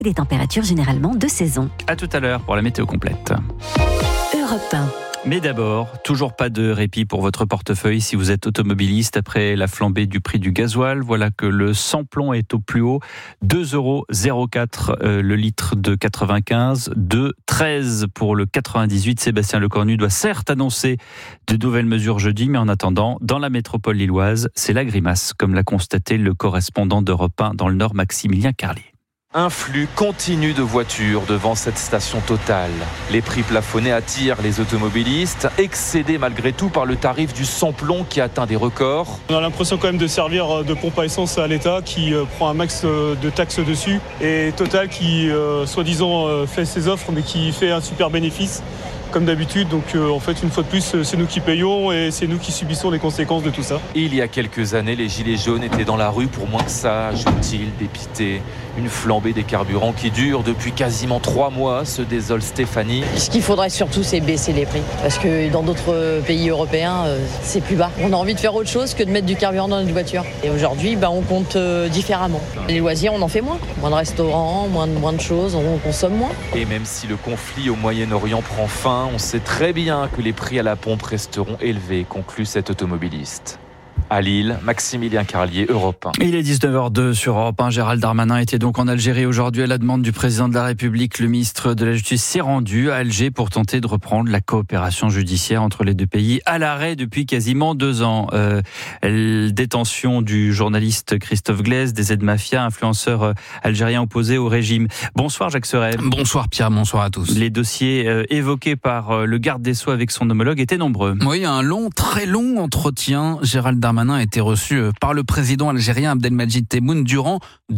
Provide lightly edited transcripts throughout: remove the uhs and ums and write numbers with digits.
Des températures généralement de saison. À tout à l'heure pour la météo complète. Europe 1. Mais d'abord, toujours pas de répit pour votre portefeuille si vous êtes automobiliste. Après la flambée du prix du gasoil, voilà que le sans-plomb est au plus haut. 2,04 € le litre de 95, 2,13 € pour le 98. Sébastien Lecornu doit certes annoncer de nouvelles mesures jeudi, mais en attendant, dans la métropole lilloise, c'est la grimace, comme l'a constaté le correspondant d'Europe 1 dans le Nord, Maximilien Carlier. Un flux continu de voitures devant cette station Total. Les prix plafonnés attirent les automobilistes, excédés malgré tout par le tarif du sans-plomb qui atteint des records. On a l'impression quand même de servir de pompe à essence à l'État qui prend un max de taxes dessus et Total qui soi-disant fait ses offres mais qui fait un super bénéfice comme d'habitude. Donc en fait une fois de plus c'est nous qui payons et c'est nous qui subissons les conséquences de tout ça. Il y a quelques années, les gilets jaunes étaient dans la rue pour moins que ça, ajoute-t-il, dépité. Une flambée des carburants qui dure depuis quasiment 3 mois, se désole Stéphanie. Ce qu'il faudrait surtout, c'est baisser les prix. Parce que dans d'autres pays européens, c'est plus bas. On a envie de faire autre chose que de mettre du carburant dans notre voiture. Et aujourd'hui, on compte différemment. Les loisirs, on en fait moins. Moins de restaurants, moins de choses, on consomme moins. Et même si le conflit au Moyen-Orient prend fin, on sait très bien que les prix à la pompe resteront élevés, conclut cet automobiliste. À Lille, Maximilien Carlier, Europe 1. Il est 19h02 sur Europe 1. Gérald Darmanin était donc en Algérie aujourd'hui à la demande du président de la République. Le ministre de la Justice s'est rendu à Alger pour tenter de reprendre la coopération judiciaire entre les deux pays à l'arrêt depuis quasiment 2 ans. Détention du journaliste Christophe Glaise, des aides-mafias, influenceurs algériens opposés au régime. Bonsoir Jacques Serret. Bonsoir Pierre, bonsoir à tous. Les dossiers évoqués par le garde des Sceaux avec son homologue étaient nombreux. Oui, un très long entretien. Gérald Darmanin a été reçu par le président algérien Abdelmadjid Tebboune durant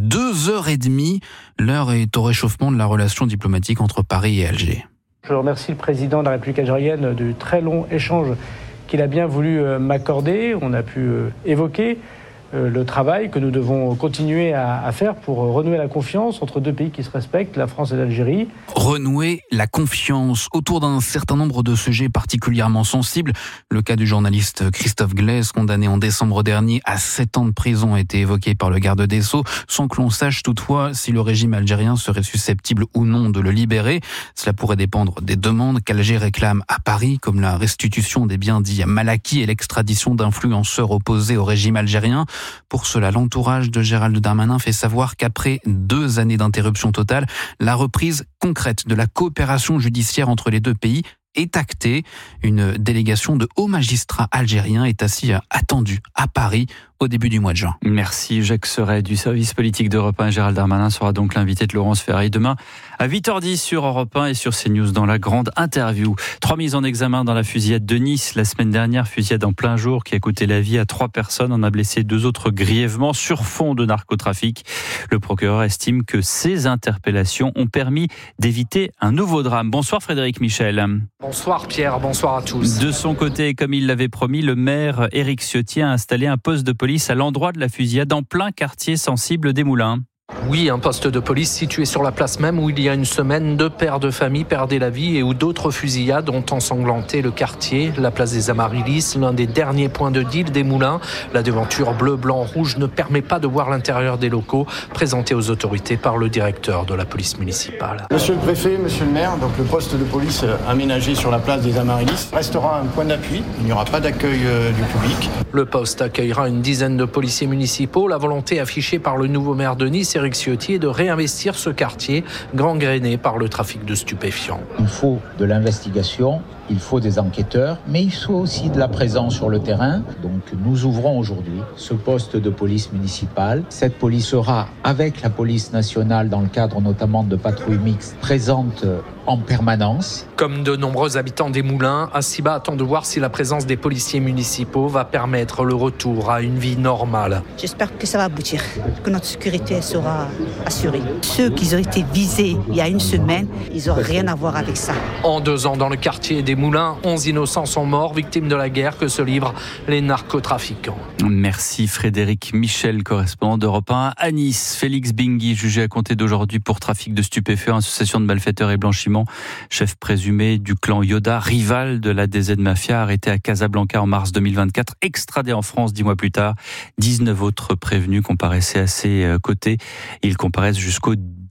2h30. L'heure est au réchauffement de la relation diplomatique entre Paris et Alger. Je remercie le président de la République algérienne du très long échange qu'il a bien voulu m'accorder. On a pu évoquer le travail que nous devons continuer à faire pour renouer la confiance entre deux pays qui se respectent, la France et l'Algérie. Renouer la confiance autour d'un certain nombre de sujets particulièrement sensibles. Le cas du journaliste Christophe Glaise, condamné en décembre dernier à 7 ans de prison, a été évoqué par le garde des Sceaux, sans que l'on sache toutefois si le régime algérien serait susceptible ou non de le libérer. Cela pourrait dépendre des demandes qu'Alger réclame à Paris, comme la restitution des biens dits mal acquis et l'extradition d'influenceurs opposés au régime algérien. Pour cela, l'entourage de Gérald Darmanin fait savoir qu'après 2 années d'interruption totale, la reprise concrète de la coopération judiciaire entre les deux pays est actée. Une délégation de hauts magistrats algériens est ainsi attendue à Paris au début du mois de juin. Merci Jacques Serret du service politique d'Europe 1. Gérald Darmanin sera donc l'invité de Laurence Ferrari demain à 8h10 sur Europe 1 et sur CNews dans la grande interview. 3 mises en examen dans la fusillade de Nice la semaine dernière, fusillade en plein jour qui a coûté la vie à 3 personnes, en a blessé 2 autres grièvement sur fond de narcotrafic. Le procureur estime que ces interpellations ont permis d'éviter un nouveau drame. Bonsoir Frédéric Michel. Bonsoir Pierre, bonsoir à tous. De son côté, comme il l'avait promis, le maire Éric Ciotti a installé un poste de police à l'endroit de la fusillade en plein quartier sensible des Moulins. Oui, un poste de police situé sur la place même où il y a une semaine, 2 pères de famille perdaient la vie et où d'autres fusillades ont ensanglanté le quartier. La place des Amaryllis, l'un des derniers points de deal des Moulins. La devanture bleu, blanc, rouge ne permet pas de voir l'intérieur des locaux, présentés aux autorités par le directeur de la police municipale. Monsieur le préfet, monsieur le maire, donc le poste de police aménagé sur la place des Amaryllis restera un point d'appui. Il n'y aura pas d'accueil du public. Le poste accueillera une dizaine de policiers municipaux. La volonté affichée par le nouveau maire de Nice, Éric Ciotti, est de réinvestir ce quartier gangréné par le trafic de stupéfiants. Il faut de l'investigation, il faut des enquêteurs, mais il faut aussi de la présence sur le terrain. Donc nous ouvrons aujourd'hui ce poste de police municipale. Cette police sera, avec la police nationale, dans le cadre notamment de patrouilles mixtes, présente en permanence. Comme de nombreux habitants des Moulins, Assiba attend de voir si la présence des policiers municipaux va permettre le retour à une vie normale. J'espère que ça va aboutir, que notre sécurité sera assurée. Ceux qui ont été visés il y a une semaine, ils n'ont rien à voir avec ça. En 2 ans dans le quartier des Moulins, 11 innocents sont morts, victimes de la guerre que se livrent les narcotrafiquants. Merci Frédéric Michel, correspondant d'Europe 1 à Nice. Félix Bingui, jugé à compter d'aujourd'hui pour trafic de stupéfiants, association de malfaiteurs et blanchiment. Chef présumé du clan Yoda, rival de la DZ Mafia, arrêté à Casablanca en mars 2024, extradé en France 10 mois plus tard. 19 autres prévenus comparaissaient à ses côtés. Ils comparaissent jusqu'au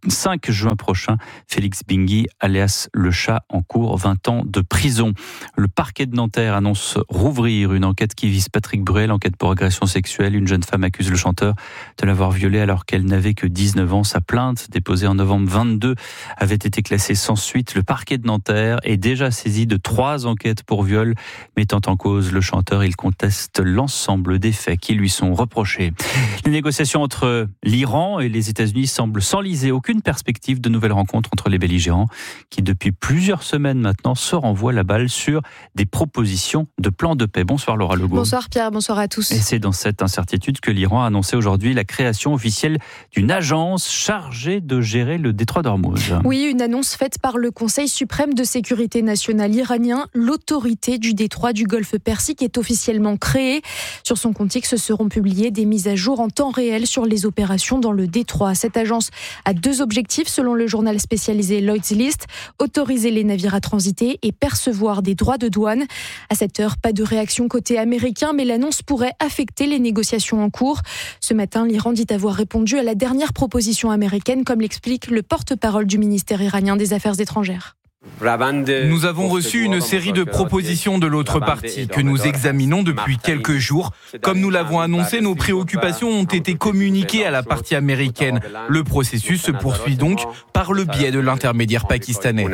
5 juin prochain. Félix Bingui, alias Le Chat, encourt 20 ans de prison. Le parquet de Nanterre annonce rouvrir une enquête qui vise Patrick Bruel, enquête pour agression sexuelle. Une jeune femme accuse le chanteur de l'avoir violée alors qu'elle n'avait que 19 ans. Sa plainte, déposée en novembre 22, avait été classée sans suite. Le parquet de Nanterre est déjà saisi de 3 enquêtes pour viol, mettant en cause le chanteur. Il conteste l'ensemble des faits qui lui sont reprochés. Les négociations entre l'Iran et les États-Unis semblent s'enliser. Aucune perspective de nouvelles rencontres entre les belligérants qui, depuis plusieurs semaines maintenant, se renvoient la balle sur des propositions de plan de paix. Bonsoir Laura Legault. Bonsoir Pierre, bonsoir à tous. Et c'est dans cette incertitude que l'Iran a annoncé aujourd'hui la création officielle d'une agence chargée de gérer le détroit d'Ormuz. Oui, une annonce faite par le Conseil suprême de sécurité nationale iranien. L'autorité du détroit du Golfe Persique est officiellement créée. Sur son compte X seront publiées des mises à jour en temps réel sur les opérations dans le détroit. Cette agence a 2 objectifs selon le journal spécialisé Lloyd's List, autoriser les navires à transiter et percevoir des droits de douane. À cette heure, pas de réaction côté américain, mais l'annonce pourrait affecter les négociations en cours. Ce matin, l'Iran dit avoir répondu à la dernière proposition américaine, comme l'explique le porte-parole du ministère iranien des Affaires étrangères. Nous avons reçu une série de propositions de l'autre partie que nous examinons depuis quelques jours. Comme nous l'avons annoncé, nos préoccupations ont été communiquées à la partie américaine. Le processus se poursuit donc par le biais de l'intermédiaire pakistanais.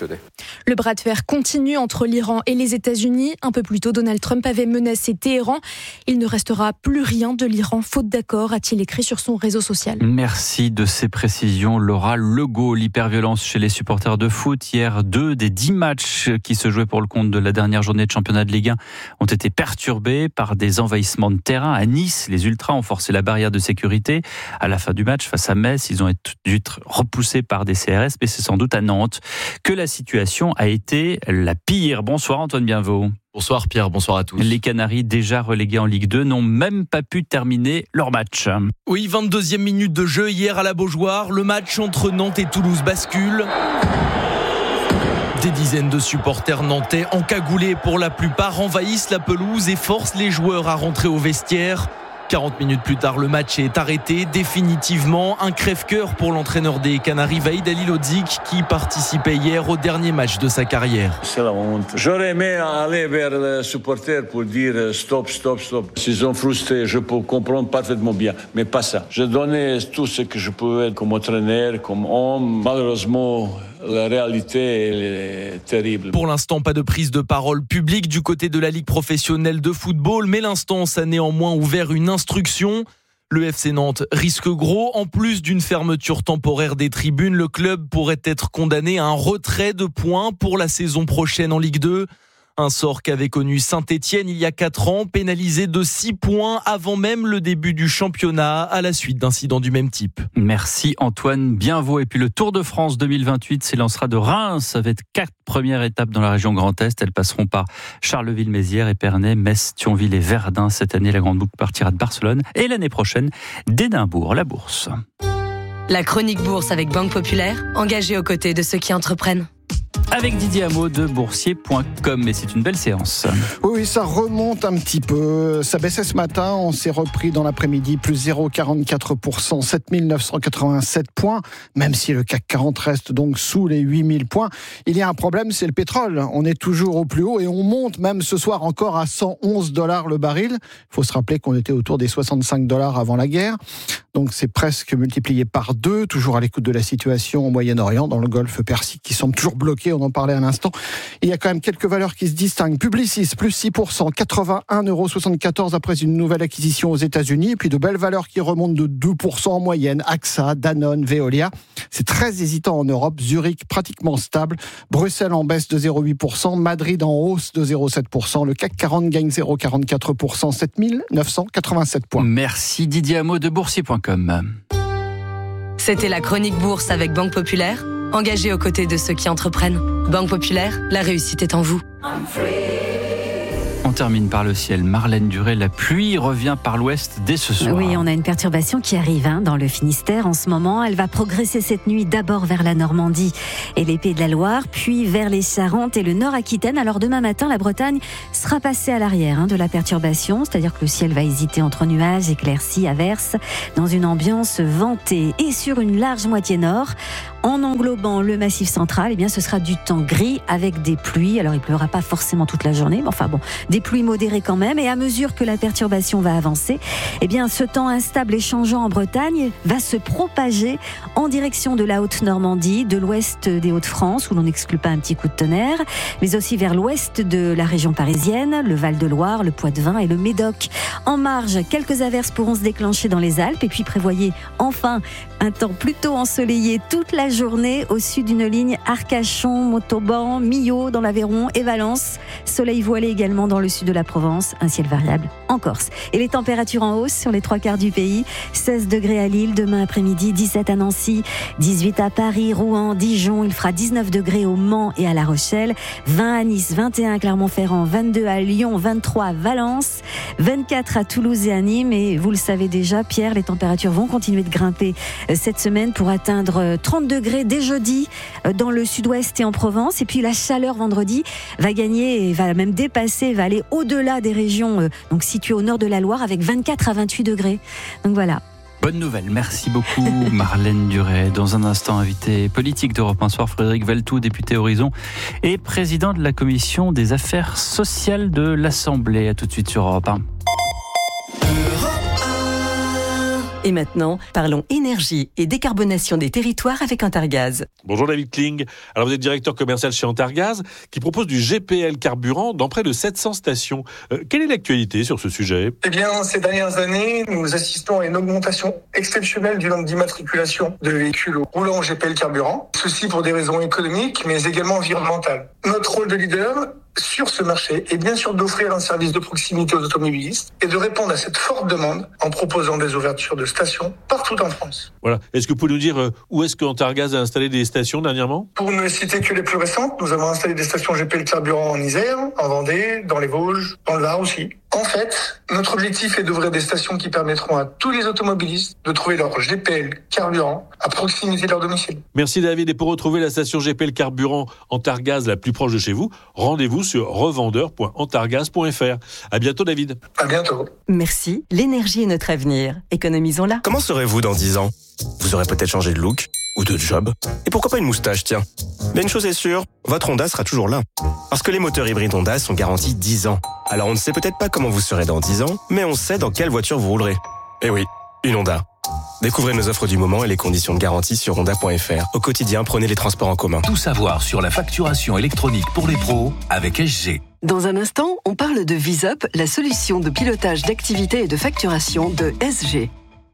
Le bras de fer continue entre l'Iran et les États-Unis. Un peu plus tôt, Donald Trump avait menacé Téhéran. Il ne restera plus rien de l'Iran faute d'accord, a-t-il écrit sur son réseau social. Merci de ces précisions, Laura Legault. L'hyperviolence chez les supporters de foot. Hier, 2 des 10 matchs qui se jouaient pour le compte de la dernière journée de championnat de Ligue 1 ont été perturbés par des envahissements de terrain. À Nice, les Ultras ont forcé la barrière de sécurité. À la fin du match, face à Metz, ils ont dû être repoussés par des CRS, mais c'est sans doute à Nantes que la situation a été la pire. Bonsoir Antoine Bienvaux. Bonsoir Pierre, bonsoir à tous. Les Canaries, déjà relégués en Ligue 2, n'ont même pas pu terminer leur match. Oui, 22e minute de jeu hier à la Beaujoire. Le match entre Nantes et Toulouse bascule. Des dizaines de supporters nantais, encagoulés pour la plupart, envahissent la pelouse et forcent les joueurs à rentrer au vestiaire. 40 minutes plus tard, le match est arrêté définitivement. Un crève-cœur pour l'entraîneur des Canaries, Vahid Halilhodžić, qui participait hier au dernier match de sa carrière. C'est la honte. J'aurais aimé aller vers les supporters pour dire stop, stop, stop. S'ils sont frustrés, je peux comprendre parfaitement bien, mais pas ça. Je donnais tout ce que je pouvais comme entraîneur, comme homme. Malheureusement, la réalité est terrible. Pour l'instant, pas de prise de parole publique du côté de la Ligue professionnelle de football, mais l'instance a néanmoins ouvert une instruction. Le FC Nantes risque gros. En plus d'une fermeture temporaire des tribunes, le club pourrait être condamné à un retrait de points pour la saison prochaine en Ligue 2. Un sort qu'avait connu Saint-Etienne il y a 4 ans, pénalisé de 6 points avant même le début du championnat à la suite d'incidents du même type. Merci Antoine Bienvaux. Et puis le Tour de France 2028 s'élancera de Reims avec 4 premières étapes dans la région Grand Est. Elles passeront par Charleville-Mézières, Épernay, Metz, Thionville et Verdun. Cette année, la Grande Boucle partira de Barcelone et l'année prochaine d'Édimbourg, la Bourse. La chronique Bourse avec Banque Populaire, engagée aux côtés de ceux qui entreprennent. Avec Didier Hameau de boursier.com, et c'est une belle séance. Oui, ça remonte un petit peu. Ça baissait ce matin, on s'est repris dans l'après-midi, plus 0,44%, 7987 points, même si le CAC 40 reste donc sous les 8000 points. Il y a un problème, c'est le pétrole. On est toujours au plus haut et on monte même ce soir encore à $111 le baril. Il faut se rappeler qu'on était autour des $65 avant la guerre. Donc c'est presque multiplié par 2, toujours à l'écoute de la situation au Moyen-Orient, dans le Golfe Persique, qui semble toujours bloqué, on en parlait à l'instant. Il y a quand même quelques valeurs qui se distinguent. Publicis, plus 6%, 81,74 € après une nouvelle acquisition aux États-Unis. Et puis de belles valeurs qui remontent de 2% en moyenne. AXA, Danone, Veolia. C'est très hésitant en Europe. Zurich, pratiquement stable. Bruxelles en baisse de 0,8%. Madrid en hausse de 0,7%. Le CAC 40 gagne 0,44%, 7987 points. Merci Didier Hameau de boursier.com. C'était la chronique Bourse avec Banque Populaire, engagée aux côtés de ceux qui entreprennent. Banque Populaire, la réussite est en vous. termine par le ciel. Marlène Duret, la pluie revient par l'ouest dès ce soir. Oui, on a une perturbation qui arrive dans le Finistère en ce moment. Elle va progresser cette nuit d'abord vers la Normandie et les Pays de la Loire, puis vers les Charentes et le Nord-Aquitaine. Alors demain matin, la Bretagne sera passée à l'arrière de la perturbation, c'est-à-dire que le ciel va hésiter entre nuages, éclaircies, averses, dans une ambiance ventée et sur une large moitié nord. En englobant le Massif central, ce sera du temps gris avec des pluies. Alors il pleuvra pas forcément toute la journée, mais des pluies modérées quand même. Et à mesure que la perturbation va avancer, ce temps instable et changeant en Bretagne va se propager en direction de la Haute-Normandie, de l'ouest des Hauts-de-France, où l'on n'exclut pas un petit coup de tonnerre, mais aussi vers l'ouest de la région parisienne, le Val-de-Loire, le Poitou-Vin et le Médoc. En marge, quelques averses pourront se déclencher dans les Alpes, et puis prévoyez enfin un temps plutôt ensoleillé toute la journée au sud d'une ligne Arcachon, Montauban, Millau dans l'Aveyron et Valence. Soleil voilé également dans le sud de la Provence, un ciel variable en Corse. Et les températures en hausse sur les 3/4 du pays. 16 degrés à Lille demain après-midi, 17 à Nancy, 18 à Paris, Rouen, Dijon. Il fera 19 degrés au Mans et à La Rochelle, 20 à Nice, 21 à Clermont-Ferrand, 22 à Lyon, 23 à Valence, 24 à Toulouse et à Nîmes. Et vous le savez déjà, Pierre, les températures vont continuer de grimper cette semaine pour atteindre 30 degrés dès jeudi dans le sud-ouest et en Provence. Et puis la chaleur vendredi va gagner et va même dépasser, va aller au-delà des régions donc situées au nord de la Loire avec 24 à 28 degrés. Donc voilà. Bonne nouvelle, merci beaucoup Marlène Duret. Dans un instant, invité politique d'Europe 1 Soir, Frédéric Valletoux, député Horizon et président de la commission des affaires sociales de l'Assemblée. À tout de suite sur Europe 1. Et maintenant, parlons énergie et décarbonation des territoires avec Antargaz. Bonjour David Kling. Alors vous êtes directeur commercial chez Antargaz qui propose du GPL carburant dans près de 700 stations. Quelle est l'actualité sur ce sujet ? Eh bien, ces dernières années, nous assistons à une augmentation exceptionnelle du nombre d'immatriculations de véhicules roulant au GPL carburant. Ceci pour des raisons économiques, mais également environnementales. Notre rôle de leader sur ce marché est bien sûr d'offrir un service de proximité aux automobilistes et de répondre à cette forte demande en proposant des ouvertures de stations partout en France. Voilà. Est-ce que vous pouvez nous dire où est-ce qu'Antargaz a installé des stations dernièrement ? Pour ne citer que les plus récentes, nous avons installé des stations GPL carburant en Isère, en Vendée, dans les Vosges, dans le Var aussi. En fait, notre objectif est d'ouvrir des stations qui permettront à tous les automobilistes de trouver leur GPL carburant à proximité de leur domicile. Merci David. Et pour retrouver la station GPL carburant Antargaz la plus proche de chez vous, rendez-vous sur revendeur.antargaz.fr. À bientôt David. À bientôt. Merci. L'énergie est notre avenir. Économisons-la. Comment serez-vous dans 10 ans ? Vous aurez peut-être changé de look ou de job. Et pourquoi pas une moustache, tiens. Mais une chose est sûre, votre Honda sera toujours là. Parce que les moteurs hybrides Honda sont garantis 10 ans. Alors on ne sait peut-être pas comment vous serez dans 10 ans, mais on sait dans quelle voiture vous roulerez. Eh oui, une Honda. Découvrez nos offres du moment et les conditions de garantie sur honda.fr. Au quotidien, prenez les transports en commun. Tout savoir sur la facturation électronique pour les pros avec SG. Dans un instant, on parle de VisUp, la solution de pilotage d'activité et de facturation de SG.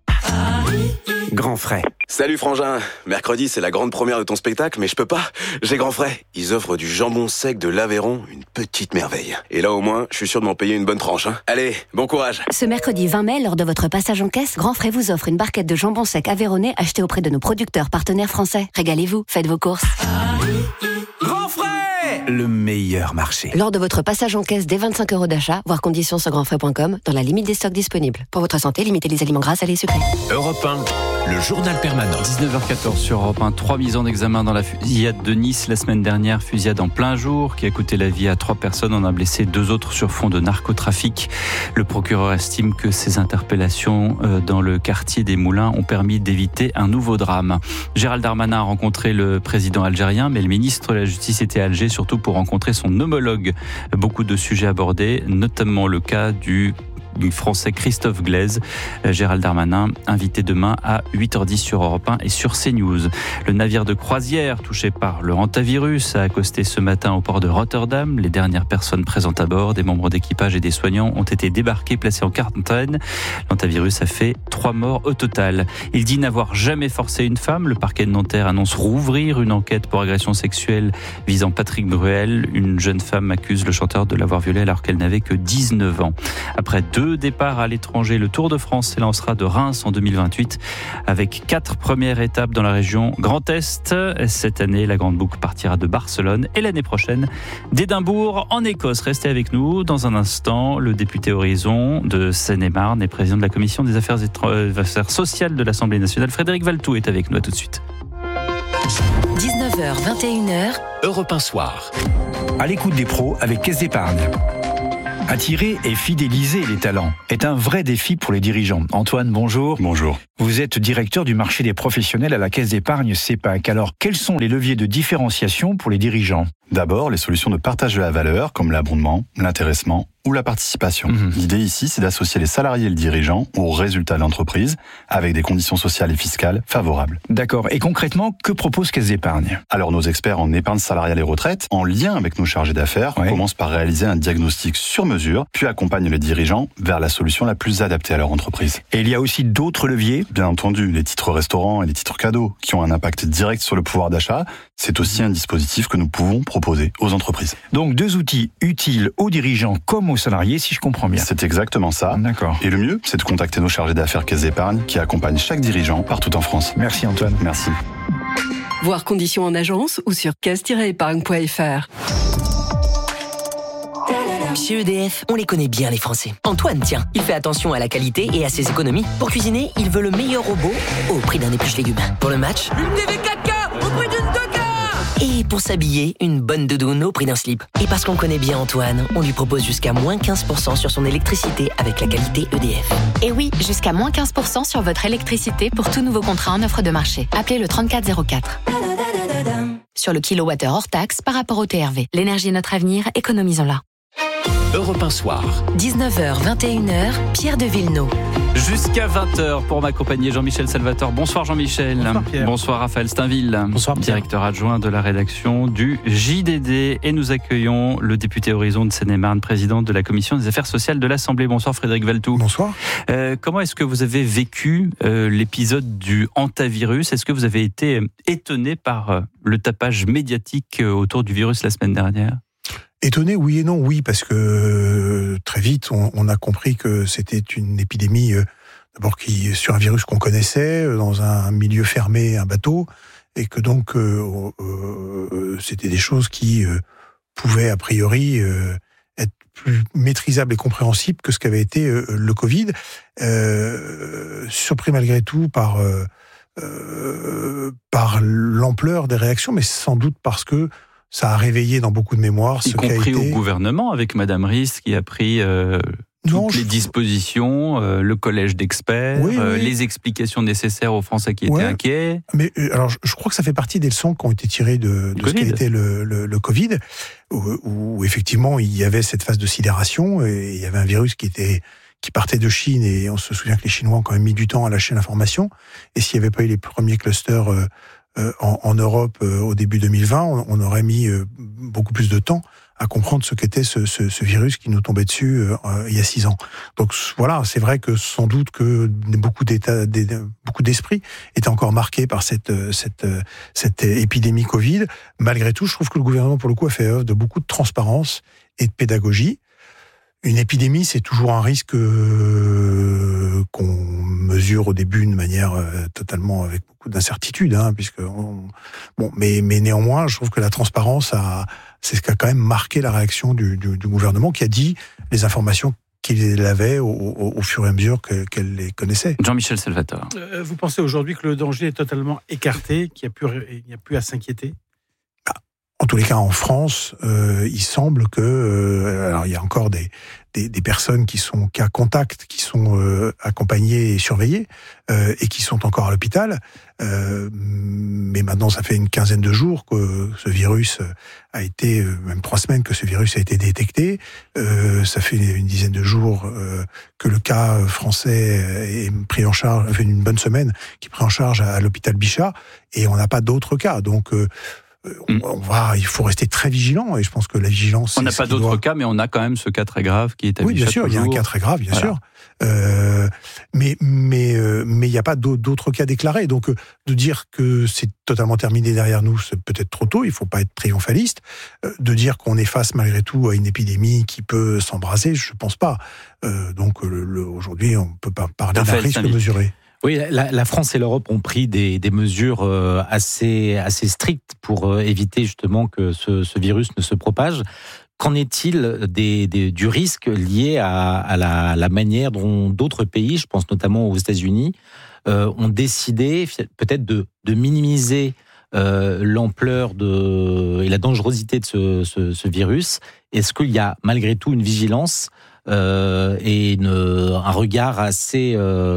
Grand frais. Salut frangin, mercredi c'est la grande première de ton spectacle, mais je peux pas, j'ai grand frais. Ils offrent du jambon sec de l'Aveyron, une petite merveille. Et là au moins, je suis sûr de m'en payer une bonne tranche. Allez, bon courage. Ce mercredi 20 mai, lors de votre passage en caisse, Grand Frais vous offre une barquette de jambon sec aveyronnais achetée auprès de nos producteurs partenaires français. Régalez-vous, faites vos courses. Grand frais, le meilleur marché. Lors de votre passage en caisse dès 25 € d'achat, voir conditions sur grandfrais.com, dans la limite des stocks disponibles. Pour votre santé, limitez les aliments gras, salés et sucrés. Europe 1, le journal permanent. 19h14 sur Europe 1, 3 mises en examen dans la fusillade de Nice la semaine dernière, fusillade en plein jour qui a coûté la vie à 3 personnes, on a blessé 2 autres sur fond de narcotrafic. Le procureur estime que ces interpellations dans le quartier des Moulins ont permis d'éviter un nouveau drame. Gérald Darmanin a rencontré le président algérien, mais le ministre de la Justice était à Alger surtout pour rencontrer son homologue. Beaucoup de sujets abordés, notamment le cas du Français Christophe Glaise. Gérald Darmanin, invité demain à 8h10 sur Europe 1 et sur CNews. Le navire de croisière touché par le hantavirus a accosté ce matin au port de Rotterdam. Les dernières personnes présentes à bord, des membres d'équipage et des soignants, ont été débarqués, placés en quarantaine. L'hantavirus a fait 3 morts au total. Il dit n'avoir jamais forcé une femme. Le parquet de Nanterre annonce rouvrir une enquête pour agression sexuelle visant Patrick Bruel. Une jeune femme accuse le chanteur de l'avoir violée alors qu'elle n'avait que 19 ans. Après 2 2 départs à l'étranger. Le Tour de France s'élancera de Reims en 2028 avec 4 premières étapes dans la région Grand Est. Cette année, la Grande Boucle partira de Barcelone et l'année prochaine d'Édimbourg en Écosse. Restez avec nous. Dans un instant, le député Horizon de Seine-et-Marne et président de la commission des affaires sociales de l'Assemblée nationale, Frédéric Valtou, est avec nous. À tout de suite. 19h, 21h. Europe 1 Soir. À l'écoute des pros avec Caisse d'Épargne. Attirer et fidéliser les talents est un vrai défi pour les dirigeants. Antoine, bonjour. Bonjour. Vous êtes directeur du marché des professionnels à la Caisse d'Épargne CEPAC. Alors, quels sont les leviers de différenciation pour les dirigeants ? D'abord, les solutions de partage de la valeur, comme l'abondement, l'intéressement ou la participation. L'idée ici, c'est d'associer les salariés et le dirigeant aux résultats de l'entreprise, avec des conditions sociales et fiscales favorables. D'accord. Et concrètement, que propose Caisse d'Épargne ? Alors, nos experts en épargne salariale et retraite, en lien avec nos chargés d'affaires, commencent par réaliser un diagnostic sur mesure, puis accompagnent les dirigeants vers la solution la plus adaptée à leur entreprise. Et il y a aussi d'autres leviers ? Bien entendu, les titres restaurants et les titres cadeaux, qui ont un impact direct sur le pouvoir d'achat, c'est aussi un dispositif que nous pouvons proposer aux entreprises. Donc 2 outils utiles aux dirigeants comme aux salariés, si je comprends bien. C'est exactement ça. D'accord. Et le mieux, c'est de contacter nos chargés d'affaires Caisse d'Épargne qui accompagnent chaque dirigeant partout en France. Merci Antoine. Merci. Voir conditions en agence ou sur caisse-épargne.fr. Chez EDF, on les connaît bien les Français. Antoine, tiens, il fait attention à la qualité et à ses économies. Pour cuisiner, il veut le meilleur robot au prix d'un épluche légumes. Pour le match, une TV 4K au prix d'une 2K. Et pour s'habiller, une bonne doudoune au prix d'un slip. Et parce qu'on connaît bien Antoine, on lui propose jusqu'à moins 15% sur son électricité avec la qualité EDF. Et oui, jusqu'à moins 15% sur votre électricité pour tout nouveau contrat en offre de marché. Appelez le 3404. Sur le kilowattheure hors taxe par rapport au TRV. L'énergie est notre avenir, économisons-la. Europe 1 Soir. 19h, 21h. Pierre de Villeneuve. Jusqu'à 20h pour m'accompagner Jean-Michel Salvatore. Bonsoir Jean-Michel. Bonsoir Pierre. Bonsoir Raphaël Steinville. Bonsoir Pierre. Directeur adjoint de la rédaction du JDD. Et nous accueillons le député Horizon de Seine-et-Marne, président de la commission des affaires sociales de l'Assemblée. Bonsoir Frédéric Valtou. Bonsoir. Comment est-ce que vous avez vécu l'épisode du hantavirus ? Est-ce que vous avez été étonné par le tapage médiatique autour du virus la semaine dernière ? Étonné, oui et non. Oui, parce que très vite, on a compris que c'était une épidémie, d'abord sur un virus qu'on connaissait, dans un milieu fermé, un bateau, et que donc c'était des choses qui pouvaient a priori être plus maîtrisables et compréhensibles que ce qu'avait été le Covid. Surpris malgré tout par l'ampleur des réactions, mais sans doute parce que ça a réveillé dans beaucoup de mémoires y compris au gouvernement, avec Madame Rist qui a pris toutes les dispositions, le collège d'experts, les explications nécessaires aux Français qui étaient inquiets. Mais alors, je crois que ça fait partie des leçons qui ont été tirées de ce qu'a été le Covid, où effectivement il y avait cette phase de sidération et il y avait un virus qui partait de Chine, et on se souvient que les Chinois ont quand même mis du temps à lâcher l'information. Et s'il n'y avait pas eu les premiers clusters en Europe au début 2020, on aurait mis beaucoup plus de temps à comprendre ce qu'était ce virus qui nous tombait dessus il y a 6 ans. Donc voilà, c'est vrai que sans doute que beaucoup d'esprits étaient encore marqués par cette épidémie Covid. Malgré tout, je trouve que le gouvernement, pour le coup, a fait œuvre de beaucoup de transparence et de pédagogie. Une épidémie, c'est toujours un risque qu'on mesure au début de manière totalement avec beaucoup d'incertitude, mais néanmoins, je trouve que la transparence c'est ce qui a quand même marqué la réaction du gouvernement, qui a dit les informations qu'il avait au fur et à mesure qu'elle les connaissait. Jean-Michel Salvatore. Vous pensez aujourd'hui que le danger est totalement écarté, qu'il n'y a plus à s'inquiéter ? En tous les cas, en France, il semble que, alors il y a encore des personnes qui sont cas contact, qui sont accompagnées et surveillées, et qui sont encore à l'hôpital. Mais maintenant, ça fait une quinzaine de jours que ce virus a été, même 3 semaines que ce virus a été détecté. Ça fait une dizaine de jours que le cas français est pris en charge, fait une bonne semaine, qui est pris en charge à l'hôpital Bichat, et on n'a pas d'autres cas. Donc il faut rester très vigilant, et je pense que la vigilance. On n'a pas d'autres cas, mais on a quand même ce cas très grave qui est affiché. Oui, bien sûr, il y a un cas très grave, bien sûr. Mais il n'y a pas d'autres cas déclarés. Donc, de dire que c'est totalement terminé derrière nous, c'est peut-être trop tôt. Il ne faut pas être triomphaliste. De dire qu'on est face malgré tout à une épidémie qui peut s'embraser, je ne pense pas. Donc, aujourd'hui, on ne peut pas parler d'un risque mesuré. Oui, la France et l'Europe ont pris des mesures assez strictes pour éviter justement que ce virus ne se propage. Qu'en est-il du risque lié à la manière dont d'autres pays, je pense notamment aux États-Unis, ont décidé peut-être de minimiser l'ampleur et la dangerosité de ce virus? Est-ce qu'il y a malgré tout une vigilance et un regard assez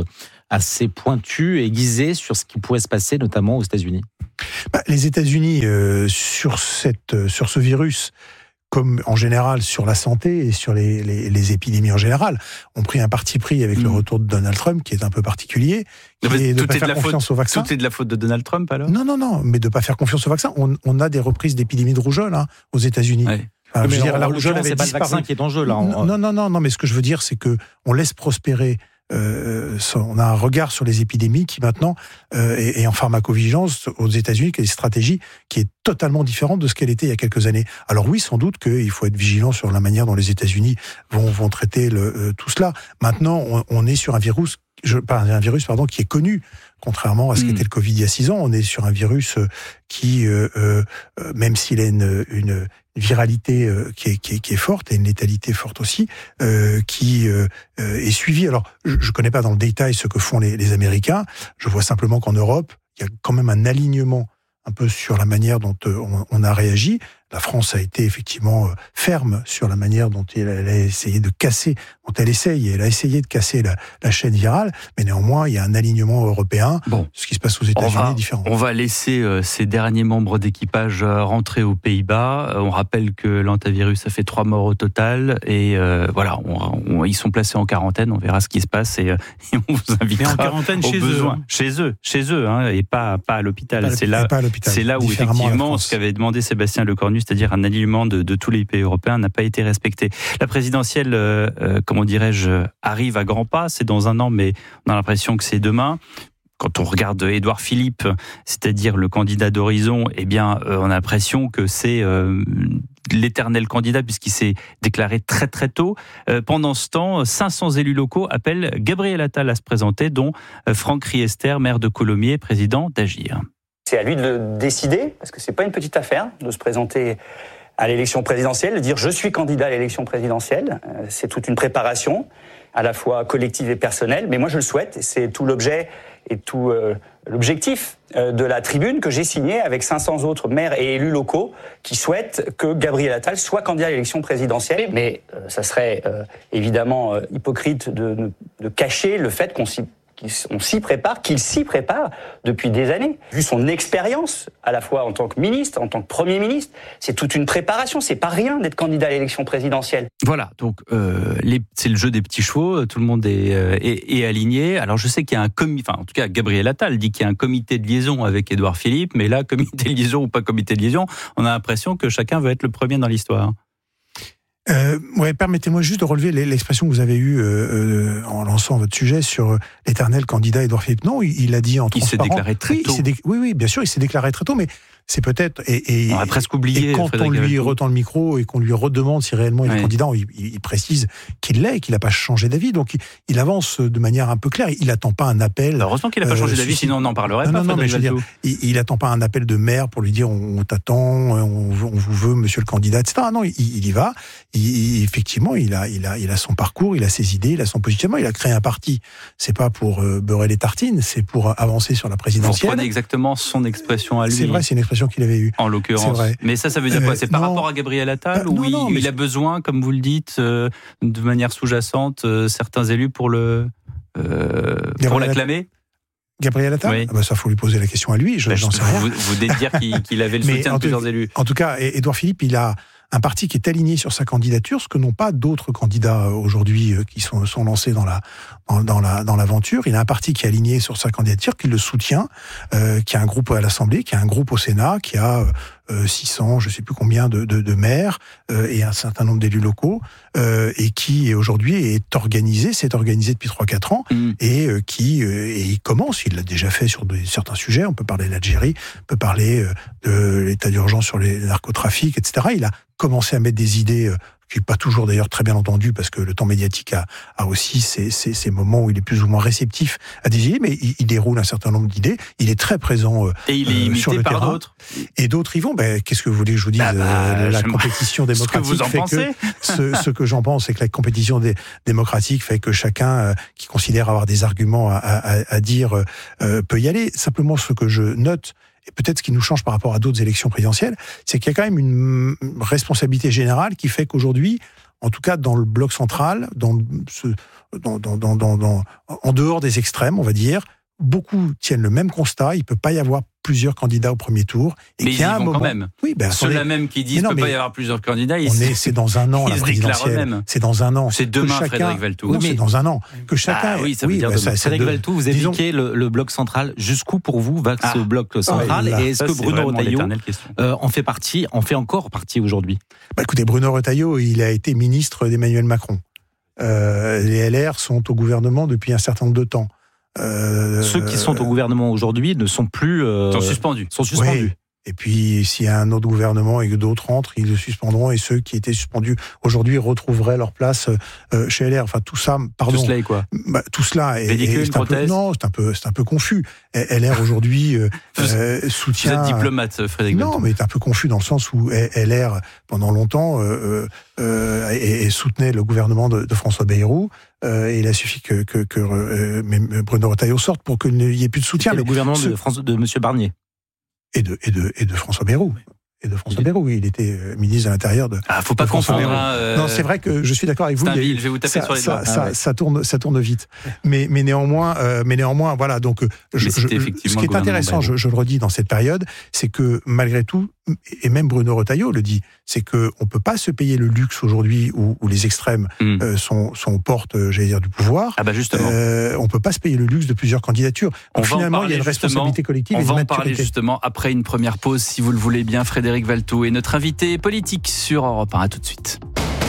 pointu et aiguisé sur ce qui pourrait se passer, notamment aux États-Unis? Les États-Unis, sur ce virus, comme en général sur la santé et sur les épidémies en général, ont pris un parti pris avec le retour de Donald Trump, qui est un peu particulier, qui est de ne pas faire confiance au vaccin. Tout est de la faute de Donald Trump, alors? Non, mais de ne pas faire confiance au vaccin. On a des reprises d'épidémies de rougeole aux États-Unis. Ouais. Enfin, je veux dire, la rougeole avait disparu. C'est pas le vaccin qui est en jeu, là. Non, mais ce que je veux dire, c'est qu'on laisse prospérer. On a un regard sur les épidémies qui maintenant est en pharmacovigilance aux États-Unis, qui est une stratégie qui est totalement différente de ce qu'elle était il y a quelques années. Alors oui, sans doute qu'il faut être vigilant sur la manière dont les États-Unis vont traiter tout cela. Maintenant, on est sur un virus qui est connu, contrairement à ce qu'était le Covid il y a 6 ans. On est sur un virus qui, même s'il a une viralité qui est forte et une létalité forte aussi, qui est suivie. Alors, je connais pas dans le détail ce que font les Américains. Je vois simplement qu'en Europe, il y a quand même un alignement un peu sur la manière dont on a réagi. La France a été effectivement ferme sur la manière dont elle a essayé de casser, elle a essayé de casser la chaîne virale, mais néanmoins, il y a un alignement européen. Bon, ce qui se passe aux États-Unis est différent. On va laisser ces derniers membres d'équipage rentrer aux Pays-Bas. On rappelle que l'hantavirus a fait 3 morts au total, et voilà, ils sont placés en quarantaine. On verra ce qui se passe, et on vous invitera. Mais en quarantaine chez eux, hein, et pas à l'hôpital. C'est là où effectivement ce qu'avait demandé Sébastien Lecornu, c'est-à-dire un alignement de tous les pays européens, n'a pas été respecté. La présidentielle, comment dirais-je, arrive à grands pas. C'est dans 1 an, mais on a l'impression que c'est demain. Quand on regarde Édouard Philippe, c'est-à-dire le candidat d'Horizon, eh bien, on a l'impression que c'est l'éternel candidat, puisqu'il s'est déclaré très très tôt. Pendant ce temps, 500 élus locaux appellent Gabriel Attal à se présenter, dont Franck Riester, maire de Colomiers, président d'Agir. C'est à lui de le décider, parce que c'est pas une petite affaire de se présenter à l'élection présidentielle, de dire je suis candidat à l'élection présidentielle. C'est toute une préparation, à la fois collective et personnelle, mais moi je le souhaite, et c'est tout l'objet et tout l'objectif de la tribune que j'ai signée avec 500 autres maires et élus locaux qui souhaitent que Gabriel Attal soit candidat à l'élection présidentielle. Mais ça serait évidemment hypocrite de cacher le fait qu'il s'y prépare depuis des années. Vu son expérience, à la fois en tant que ministre, en tant que Premier ministre, c'est toute une préparation. C'est pas rien d'être candidat à l'élection présidentielle. Voilà, donc c'est le jeu des petits chevaux. Tout le monde est aligné. Alors je sais qu'il y a en tout cas Gabriel Attal dit qu'il y a un comité de liaison avec Édouard Philippe, mais là, comité de liaison ou pas comité de liaison, on a l'impression que chacun veut être le premier dans l'histoire. Permettez-moi juste de relever l'expression que vous avez eue en lançant votre sujet sur l'éternel candidat Édouard Philippe. Non, il a dit en transparent. Il s'est déclaré très tôt. Oui, bien sûr, il s'est déclaré très tôt, mais c'est peut-être... on a presque oublié. Et quand on lui retend le micro et qu'on lui redemande si réellement il est candidat, il précise qu'il l'est et qu'il n'a pas changé d'avis. Donc il avance de manière un peu claire. Il n'attend pas un appel... Heureusement qu'il n'a pas changé d'avis, sinon on n'en parlerait pas. Non, mais je veux dire, il n'attend pas un appel de maire pour lui dire on t'attend, on vous veut, monsieur le candidat, etc. Non, il y va. Effectivement, il a son parcours, il a ses idées, il a son positionnement. Il a créé un parti. C'est pas pour beurrer les tartines, c'est pour avancer sur la présidentielle. Vous prenez exactement son expression à lui. C'est vrai, c'est une expression qu'il avait eue. En l'occurrence. Mais ça veut dire quoi? C'est par rapport à Gabriel Attal, ou il a besoin, comme vous le dites, de manière sous-jacente, certains élus pour l'acclamer? Gabriel Attal? Oui. Ça, faut lui poser la question à lui. J'en sais rien. Vous devez dire qu'il avait le soutien de plusieurs élus. En tout cas, Édouard Philippe, il a un parti qui est aligné sur sa candidature, ce que n'ont pas d'autres candidats aujourd'hui qui sont lancés dans l'aventure. Il a un parti qui est aligné sur sa candidature, qui le soutient, qui a un groupe à l'Assemblée, qui a un groupe au Sénat, qui a 600, je sais plus combien de maires et un certain nombre d'élus locaux, et qui aujourd'hui s'est organisé depuis 3-4 ans, et il commence, il l'a déjà fait sur certains sujets, on peut parler de l'Algérie, on peut parler de l'état d'urgence sur les narcotrafics, etc. Il a commencé à mettre des idées qui n'est pas toujours d'ailleurs très bien entendu, parce que le temps médiatique a aussi ces moments où il est plus ou moins réceptif à des idées, mais il déroule un certain nombre d'idées, il est très présent et il est imité sur le par terrain. D'autres. Et d'autres y vont. Qu'est-ce que vous voulez que je vous dise la compétition démocratique fait que ce que j'en pense, c'est que la compétition démocratique fait que chacun qui considère avoir des arguments à dire peut y aller. Simplement, ce que je note, et peut-être ce qui nous change par rapport à d'autres élections présidentielles, c'est qu'il y a quand même une responsabilité générale qui fait qu'aujourd'hui, en tout cas dans le bloc central, en dehors des extrêmes, on va dire, beaucoup tiennent le même constat. Il ne peut pas y avoir plusieurs candidats au premier tour. Et mais ils y vont quand même. Oui, ceux-là même qui disent qu'il ne peut pas y avoir plusieurs candidats, c'est dans un an, la présidentielle. C'est dans un an. C'est demain, Frédéric Valletoux. Non, c'est dans un an. Que chacun. Ça veut dire Frédéric Valletoux, vous évoquez le bloc central. Jusqu'où pour vous va ce bloc central? Et est-ce que Bruno Retailleau en fait encore partie aujourd'hui? Écoutez, Bruno Retailleau, il a été ministre d'Emmanuel Macron. Les LR sont au gouvernement depuis un certain nombre de temps. Ceux qui sont au gouvernement aujourd'hui ne sont plus... sont suspendus. Oui. Et puis, s'il y a un autre gouvernement et que d'autres entrent, ils le suspendront, et ceux qui étaient suspendus aujourd'hui retrouveraient leur place chez LR. Enfin, tout ça, pardon. Tout cela est quoi? Tout cela est... c'est un peu confus. LR aujourd'hui soutient... Vous êtes diplomate, Frédéric Valletoux. Non, mais c'est un peu confus dans le sens où LR, pendant longtemps, soutenait le gouvernement de François Bayrou. Et il a suffi que Bruno Retailleau sorte pour qu'il n'y ait plus de soutien. Le gouvernement de M. Barnier. Et de François Bayrou. Il était ministre de l'Intérieur de. Faut pas confondre. Non, c'est vrai que je suis d'accord avec vous. Je vais vous taper sur les doigts. Ça tourne vite. Mais néanmoins, voilà. Donc, ce qui est intéressant, je le redis dans cette période, c'est que malgré tout, et même Bruno Retailleau le dit, c'est que on peut pas se payer le luxe aujourd'hui où les extrêmes sont aux portes, j'allais dire, du pouvoir. Justement. On peut pas se payer le luxe de plusieurs candidatures. Donc, finalement, il y a une responsabilité collective. On va en parler justement après une première pause, si vous le voulez bien. Frédéric Valletoux est notre invité politique sur Europe 1. À tout de suite.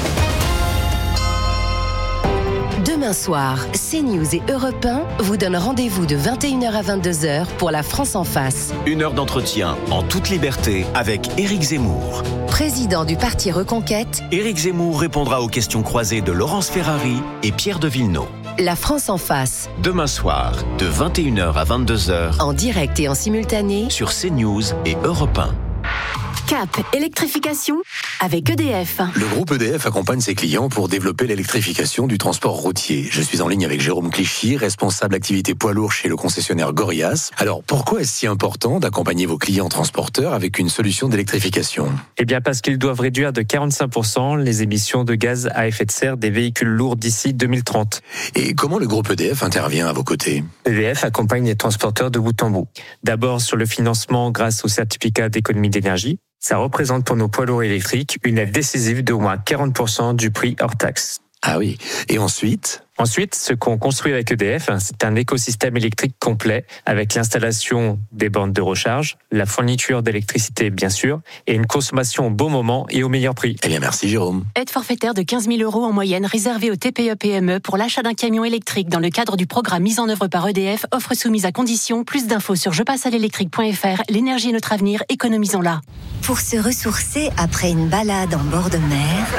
Demain soir, CNews et Europe 1 vous donnent rendez-vous de 21h à 22h pour La France en face. 1 heure d'entretien en toute liberté avec Éric Zemmour. Président du parti Reconquête, Éric Zemmour répondra aux questions croisées de Laurence Ferrari et Pierre de Villeneuve. La France en face. Demain soir, de 21h à 22h. En direct et en simultané. Sur CNews et Europe 1. Cap, électrification avec EDF. Le groupe EDF accompagne ses clients pour développer l'électrification du transport routier. Je suis en ligne avec Jérôme Clichy, responsable activité poids lourd chez le concessionnaire Gorias. Alors, pourquoi est-ce si important d'accompagner vos clients transporteurs avec une solution d'électrification? Eh bien, parce qu'ils doivent réduire de 45% les émissions de gaz à effet de serre des véhicules lourds d'ici 2030. Et comment le groupe EDF intervient à vos côtés? EDF accompagne les transporteurs de bout en bout. D'abord sur le financement grâce au certificat d'économie d'énergie. Ça représente pour nos poids lourds électriques une aide décisive d'au moins 40% du prix hors taxe. Ah oui. Et ensuite, ce qu'on construit avec EDF, c'est un écosystème électrique complet avec l'installation des bornes de recharge, la fourniture d'électricité bien sûr, et une consommation au bon moment et au meilleur prix. Eh bien, merci Jérôme. Aide forfaitaire de 15 000 € en moyenne réservée aux TPE-PME pour l'achat d'un camion électrique dans le cadre du programme mis en œuvre par EDF, offre soumise à condition. Plus d'infos sur jepassealélectrique.fr. L'énergie est notre avenir, économisons-la. Pour se ressourcer après une balade en bord de mer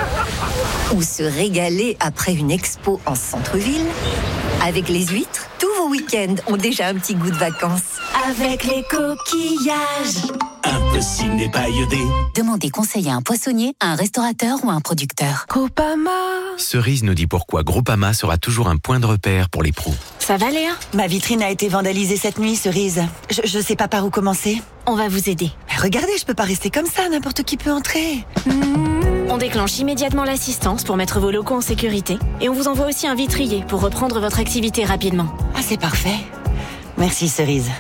ou se régaler après une expo en centre-ville, avec les huîtres, tous vos week-ends ont déjà un petit goût de vacances. Avec les coquillages. Impossible n'est pas iodé. Demandez conseil à un poissonnier, à un restaurateur ou à un producteur. Groupama. Cerise nous dit pourquoi Groupama sera toujours un point de repère pour les pros. Ça va Léa? Ma vitrine a été vandalisée cette nuit, Cerise. Je sais pas par où commencer. On va vous aider. Regardez, je peux pas rester comme ça, n'importe qui peut entrer. On déclenche immédiatement l'assistance pour mettre vos locaux en sécurité. Et on vous envoie aussi un vitrier pour reprendre votre activité rapidement. Ah, c'est parfait. Merci, Cerise.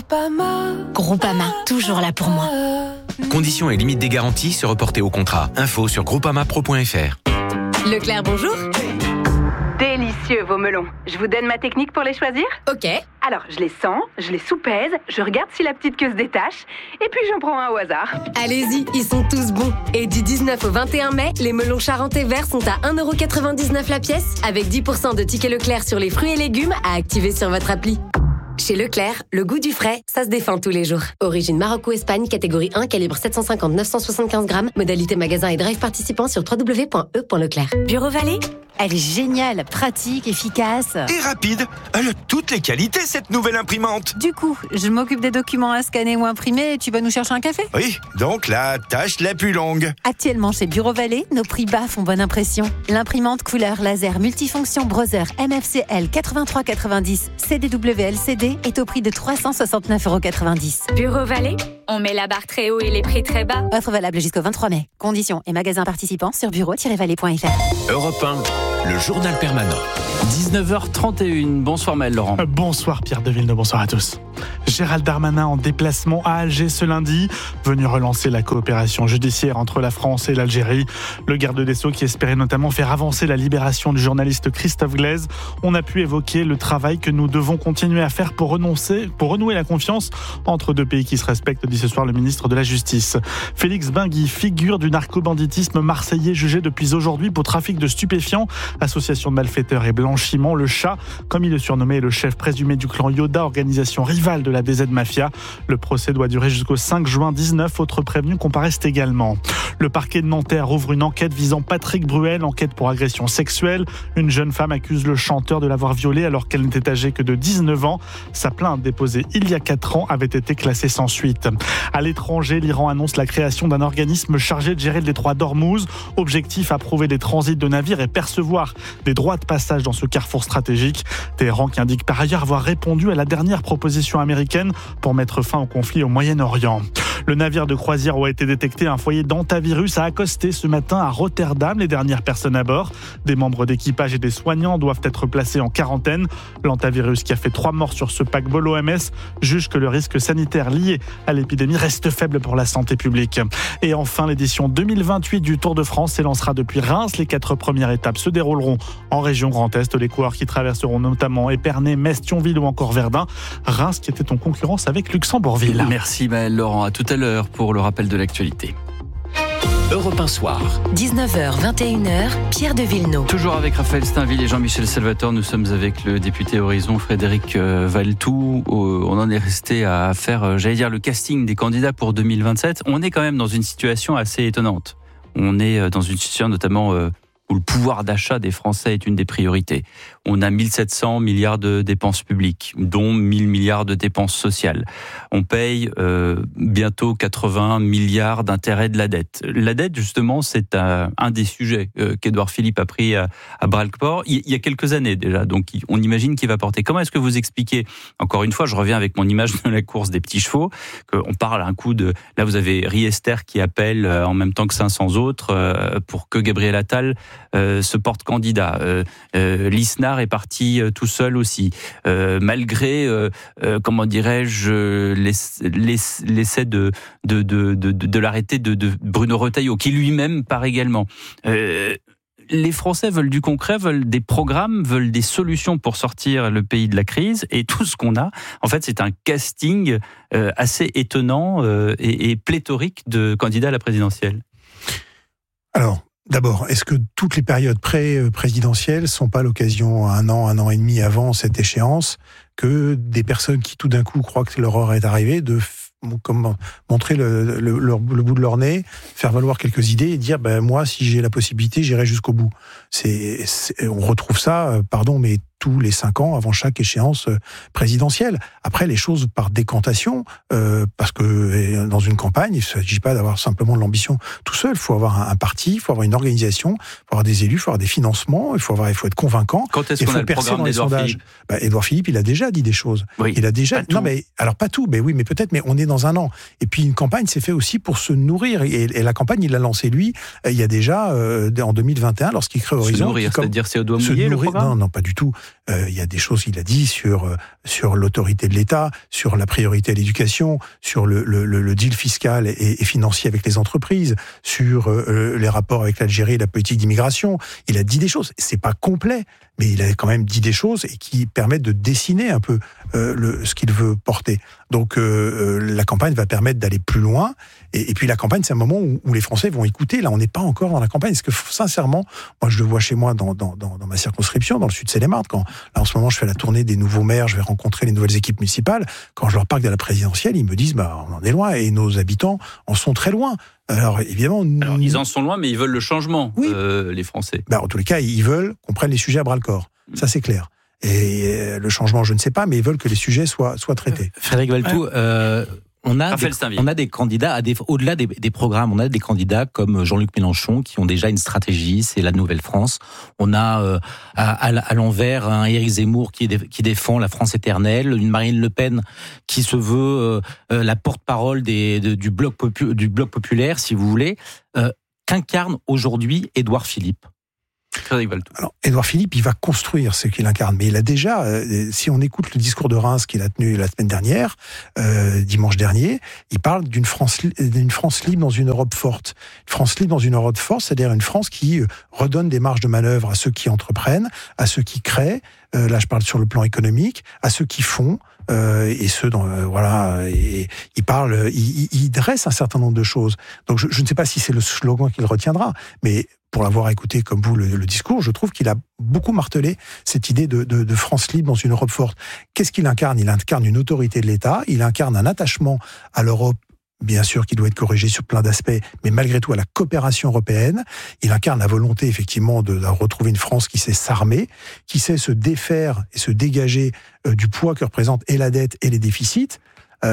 Groupama, toujours là pour moi. Conditions et limites des garanties se reporter au contrat. Info sur groupamapro.fr. Leclerc, bonjour. délicieux vos melons. Je vous donne ma technique pour les choisir ? Ok. Alors, je les sens, je les soupèse, je regarde si la petite queue se détache, et puis j'en prends un au hasard. Allez-y, ils sont tous bons. Et du 19 au 21 mai, les melons charentais verts sont à 1,99€ la pièce, avec 10% de tickets Leclerc sur les fruits et légumes à activer sur votre appli. Chez Leclerc, le goût du frais, ça se défend tous les jours. Origine Maroc ou Espagne, catégorie 1, calibre 750-975 grammes. Modalité magasin et drive participant sur www.e.leclerc. Bureau Vallée, elle est géniale, pratique, efficace. Et rapide. Elle a toutes les qualités, cette nouvelle imprimante. Du coup, je m'occupe des documents à scanner ou imprimer et tu vas nous chercher un café ? Oui, donc la tâche la plus longue. Actuellement chez Bureau Vallée, nos prix bas font bonne impression. L'imprimante couleur laser multifonction Brother MFCL 8390 CDW-LCD est au prix de 369,90€. Bureau Vallée, on met la barre très haut et les prix très bas. Offre valable jusqu'au 23 mai. Conditions et magasins participants sur bureau-vallée.fr. Europe 1, le journal permanent. 19h31. Bonsoir Maël Laurent. Bonsoir Pierre de Villeneuve, bonsoir à tous. Gérald Darmanin en déplacement à Alger ce lundi, venu relancer la coopération judiciaire entre la France et l'Algérie. Le garde des Sceaux qui espérait notamment faire avancer la libération du journaliste Christophe Glaise. On a pu évoquer le travail que nous devons continuer à faire pour renouer la confiance entre deux pays qui se respectent, dit ce soir le ministre de la Justice. Félix Benguy, figure du narco-banditisme marseillais jugé depuis aujourd'hui pour trafic de stupéfiants, association de malfaiteurs et blanchiment. Le chat, comme il est surnommé, est le chef présumé du clan Yoda, organisation rivale de la DZ Mafia. Le procès doit durer jusqu'au 5 juin. 19 autres prévenus comparaissent également. Le parquet de Nanterre ouvre une enquête visant Patrick Bruel, enquête pour agression sexuelle. Une jeune femme accuse le chanteur de l'avoir violée alors qu'elle n'était âgée que de 19 ans. Sa plainte déposée il y a 4 ans avait été classée sans suite. À l'étranger, l'Iran annonce la création d'un organisme chargé de gérer le détroit d'Ormuz. Objectif, approuver des transits de navires et percevoir des droits de passage dans ce carrefour stratégique. Téhéran qui indique par ailleurs avoir répondu à la dernière proposition américaine pour mettre fin au conflit au Moyen-Orient. Le navire de croisière où a été détecté un foyer d'hantavirus a accosté ce matin à Rotterdam. Les dernières personnes à bord, des membres d'équipage et des soignants, doivent être placés en quarantaine. L'hantavirus qui a fait 3 morts sur ce paquebot, l'OMS juge que le risque sanitaire lié à l'épidémie reste faible pour la santé publique. Et enfin, l'édition 2028 du Tour de France s'élancera depuis Reims. Les 4 premières étapes se dérouleront en région Grand Est. Les coureurs qui traverseront notamment Épernay, Metz, Thionville ou encore Verdun. Reims qui était en concurrence avec Luxembourgville. Merci Maël Laurent. À tout à l'heure pour le rappel de l'actualité. Europe 1 soir. 19h, 21h, Pierre de Villeneuve. Toujours avec Raphaël Steinville et Jean-Michel Salvatore, nous sommes avec le député Horizon Frédéric Valletoux. On en est resté à faire, le casting des candidats pour 2027. On est quand même dans une situation assez étonnante. On est dans une situation notamment où le pouvoir d'achat des Français est une des priorités. On a 1700 milliards de dépenses publiques, dont 1000 milliards de dépenses sociales. On paye bientôt 80 milliards d'intérêts de la dette. La dette, justement, c'est un des sujets qu'Édouard Philippe a pris à bras-le-corps il y a quelques années déjà. Donc, on imagine qu'il va porter. Comment est-ce que vous expliquez, encore une fois, je reviens avec mon image de la course des petits chevaux, qu'on parle un coup de... Là, vous avez Riester qui appelle en même temps que 500 autres pour que Gabriel Attal se porte candidat. Lisnard est parti tout seul aussi, malgré comment dirais-je l'essai de l'arrêté de Bruno Retailleau, qui lui-même part également. Les Français veulent du concret, veulent des programmes, veulent des solutions pour sortir le pays de la crise, et tout ce qu'on a, en fait, c'est un casting assez étonnant et pléthorique de candidats à la présidentielle. Alors, d'abord, est-ce que toutes les périodes pré-présidentielles sont pas l'occasion, un an et demi avant cette échéance, que des personnes qui tout d'un coup croient que leur heure est arrivée, de montrer le bout de leur nez, faire valoir quelques idées et dire moi, si j'ai la possibilité, j'irai jusqu'au bout. On retrouve ça, mais tous les 5 ans avant chaque échéance présidentielle. Après, les choses par décantation, parce que dans une campagne, il ne s'agit pas d'avoir simplement de l'ambition tout seul. Il faut avoir un parti, il faut avoir une organisation, il faut avoir des élus, il faut avoir des financements, il faut être convaincant. Quand est-ce qu'on a le programme d'Édouard Philippe ? Édouard Philippe, il a déjà dit des choses. Oui, il a déjà... Non, mais alors pas tout, mais peut-être, mais on est dans un an. Et puis une campagne, c'est fait aussi pour se nourrir. Et la campagne, il l'a lancée lui, il y a déjà, en 2021, lorsqu'il crée Horizon. Se nourrir, c'est-à-dire c'est au doigt mouillé le programme ? Non, pas du tout. Il y a des choses qu'il a dit sur l'autorité de l'État, sur la priorité à l'éducation, sur le deal fiscal et financier avec les entreprises, sur les rapports avec l'Algérie et la politique d'immigration. Il a dit des choses. C'est pas complet. mais il a quand même dit des choses et qui permettent de dessiner un peu ce qu'il veut porter. Donc la campagne va permettre d'aller plus loin. Et puis la campagne, c'est un moment où les Français vont écouter. Là, on n'est pas encore dans la campagne. Parce que sincèrement, moi, je le vois chez moi dans ma circonscription, dans le sud Seine-et-Marne. Là, en ce moment, je fais la tournée des nouveaux maires, je vais rencontrer les nouvelles équipes municipales. Quand je leur parle de la présidentielle, ils me disent, on en est loin. Et nos habitants en sont très loin. Alors, évidemment... ils en sont loin, mais ils veulent le changement, les Français. En tous les cas, ils veulent qu'on prenne les sujets à bras-le-corps. Ça, c'est clair. Et le changement, je ne sais pas, mais ils veulent que les sujets soient traités. Frédéric Valtou, on a des candidats, au-delà des programmes, on a des candidats comme Jean-Luc Mélenchon qui ont déjà une stratégie, c'est la Nouvelle France. On a à l'envers un Éric Zemmour qui défend la France éternelle, une Marine Le Pen qui se veut la porte-parole du bloc populaire, si vous voulez. Qu'incarne aujourd'hui Édouard Philippe ? Alors, Édouard Philippe, il va construire ce qu'il incarne, mais il a déjà, si on écoute le discours de Reims qu'il a tenu la semaine dernière, dimanche dernier, il parle d'une France libre dans une Europe forte. Une France libre dans une Europe forte, c'est-à-dire une France qui redonne des marges de manœuvre à ceux qui entreprennent, à ceux qui créent, là je parle sur le plan économique, à ceux qui font, et ceux et il dresse un certain nombre de choses. Donc je ne sais pas si c'est le slogan qu'il retiendra, mais pour l'avoir écouté comme vous le discours, je trouve qu'il a beaucoup martelé cette idée de France libre dans une Europe forte. Qu'est-ce qu'il incarne ? Il incarne une autorité de l'État, il incarne un attachement à l'Europe, bien sûr, qui doit être corrigé sur plein d'aspects, mais malgré tout à la coopération européenne. Il incarne la volonté, effectivement, de retrouver une France qui sait s'armer, qui sait se défaire et se dégager du poids que représentent et la dette et les déficits. Et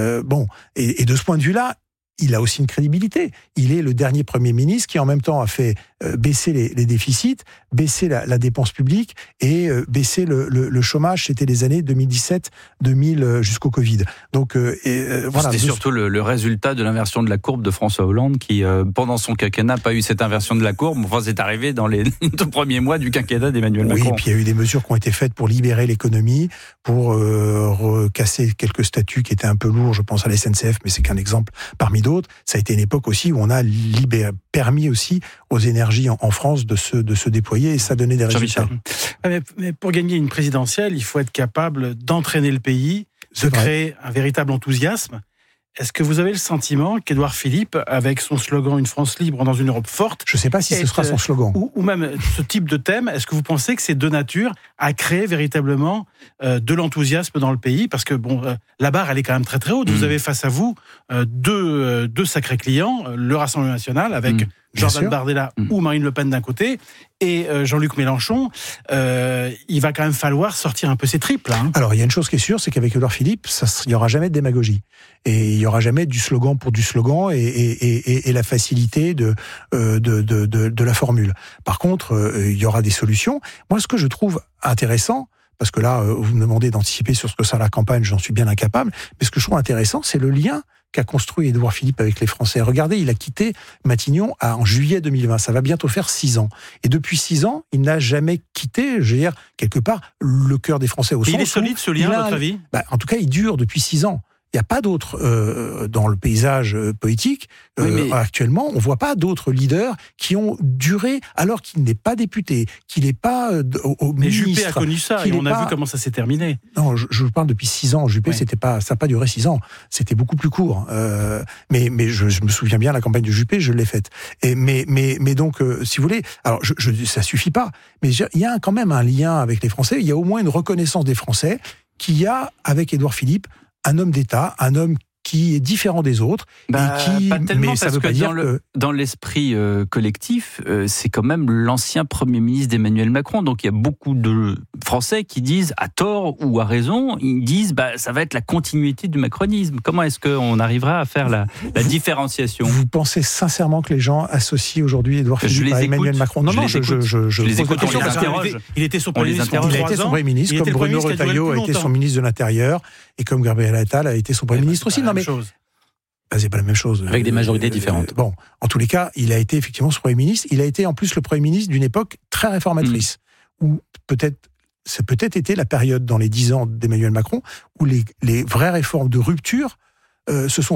de ce point de vue-là, il a aussi une crédibilité. Il est le dernier Premier ministre qui, en même temps, a fait baisser les déficits, baisser la dépense publique et baisser le chômage. C'était les années 2017-2000 jusqu'au Covid. Donc, C'était surtout le résultat de l'inversion de la courbe de François Hollande qui, pendant son quinquennat, n'a pas eu cette inversion de la courbe. Enfin, c'est arrivé dans les 2 premiers mois du quinquennat d'Emmanuel Macron. Oui, et puis il y a eu des mesures qui ont été faites pour libérer l'économie, pour casser quelques statuts qui étaient un peu lourds. Je pense à la SNCF, mais c'est qu'un exemple parmi d'autres. Ça a été une époque aussi où on a permis aussi aux énergies en France de se déployer et ça donnait des résultats. Mais pour gagner une présidentielle, il faut être capable d'entraîner le pays, de créer un véritable enthousiasme. Est-ce que vous avez le sentiment qu'Édouard Philippe, avec son slogan « Une France libre dans une Europe forte », je ne sais pas si ce sera son slogan. Ou même ce type de thème, est-ce que vous pensez que c'est de nature à créer véritablement de l'enthousiasme dans le pays ? Parce que la barre, elle est quand même très très haute. Vous avez face à vous deux sacrés clients, le Rassemblement national avec Jordan Bardella ou Marine Le Pen d'un côté, et Jean-Luc Mélenchon, il va quand même falloir sortir un peu ses tripes, là. Alors, il y a une chose qui est sûre, c'est qu'avec Édouard Philippe, il n'y aura jamais de démagogie. Et il n'y aura jamais du slogan pour du slogan et la facilité de la formule. Par contre, il y aura des solutions. Moi, ce que je trouve intéressant, parce que là, vous me demandez d'anticiper sur ce que sera la campagne, j'en suis bien incapable, mais ce que je trouve intéressant, c'est le lien qu'a construit Édouard Philippe avec les Français. Regardez, il a quitté Matignon en juillet 2020. Ça va bientôt faire 6 ans. Et depuis 6 ans, il n'a jamais quitté, je veux dire, quelque part, le cœur des Français. Il est solide, ce lien, à votre avis ? En tout cas, il dure depuis 6 ans. Il n'y a pas d'autres dans le paysage politique. Actuellement, on ne voit pas d'autres leaders qui ont duré alors qu'il n'est pas député, qu'il n'est pas Mais ministre. Juppé a connu ça et on a vu comment ça s'est terminé. Non, je parle depuis 6 ans. Juppé, ça n'a pas duré 6 ans. C'était beaucoup plus court. Mais je me souviens bien, la campagne de Juppé, je l'ai faite. Mais donc, si vous voulez, alors ça suffit pas. Mais il y a quand même un lien avec les Français. Il y a au moins une reconnaissance des Français qu'il y a avec Édouard Philippe un homme d'État, un homme qui est différent des autres. Pas tellement, mais ça veut pas dire dans l'esprit collectif, c'est quand même l'ancien Premier ministre d'Emmanuel Macron. Donc il y a beaucoup de Français qui disent, à tort ou à raison, ils disent ça va être la continuité du macronisme. Comment est-ce qu'on arrivera à faire la différenciation ? Vous pensez sincèrement que les gens associent aujourd'hui Édouard Philippe à Emmanuel Macron ? Non, je les écoute. Il était son Premier ministre. Il a été son Premier ministre, comme Bruno Retailleau a été son ministre de l'Intérieur et comme Gabriel Attal a été son Premier ministre aussi. Non mais c'est pas la même chose. Avec des majorités différentes. Bon, en tous les cas, il a été effectivement ce Premier ministre. Il a été en plus le Premier ministre d'une époque très réformatrice, où ça peut-être été la période dans les 10 ans d'Emmanuel Macron où les vraies réformes de rupture se sont faites.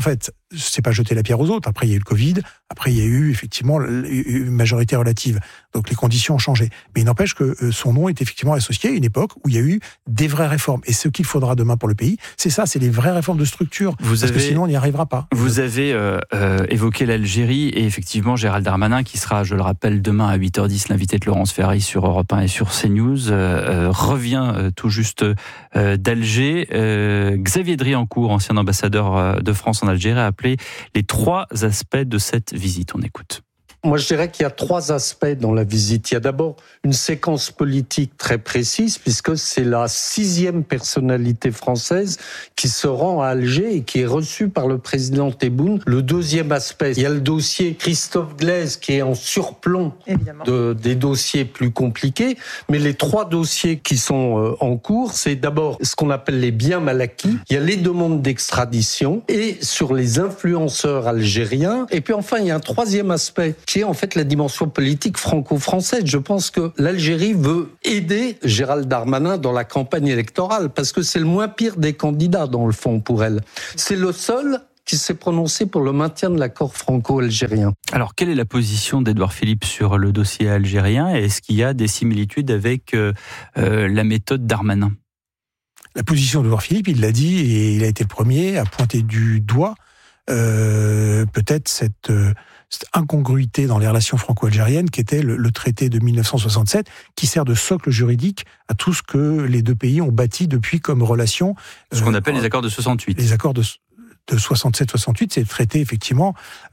c'est pas jeter la pierre aux autres. Après, il y a eu le Covid. Après, il y a eu effectivement une majorité relative. Donc, les conditions ont changé. Mais il n'empêche que son nom est effectivement associé à une époque où il y a eu des vraies réformes. Et ce qu'il faudra demain pour le pays, c'est ça, c'est les vraies réformes de structure. Parce que sinon, on n'y arrivera pas. Vous avez évoqué l'Algérie et effectivement, Gérald Darmanin, qui sera, je le rappelle, demain à 8h10, l'invité de Laurence Ferrari sur Europe 1 et sur CNews, revient tout juste d'Alger. Xavier Driancourt, ancien ambassadeur de France en Algérie, a appelé les 3 aspects de cette visite. On écoute. Moi, je dirais qu'il y a 3 aspects dans la visite. Il y a d'abord une séquence politique très précise, puisque c'est la 6e personnalité française qui se rend à Alger et qui est reçue par le président Tebboune. Le 2e aspect, il y a le dossier Christophe Glaise qui est en surplomb des dossiers plus compliqués. Mais les 3 dossiers qui sont en cours, c'est d'abord ce qu'on appelle les biens mal acquis. Il y a les demandes d'extradition et sur les influenceurs algériens. Et puis enfin, il y a un 3e aspect qui est en fait la dimension politique franco-française. Je pense que l'Algérie veut aider Gérald Darmanin dans la campagne électorale, parce que c'est le moins pire des candidats, dans le fond, pour elle. C'est le seul qui s'est prononcé pour le maintien de l'accord franco-algérien. Alors, quelle est la position d'Édouard Philippe sur le dossier algérien et est-ce qu'il y a des similitudes avec la méthode Darmanin ? La position d'Édouard Philippe, il l'a dit, et il a été le premier à pointer du doigt peut-être cette incongruité dans les relations franco-algériennes qui était le traité de 1967, qui sert de socle juridique à tout ce que les 2 pays ont bâti depuis comme relation. Ce qu'on appelle les accords de 68. Les accords de 67-68, c'est le traité effectivement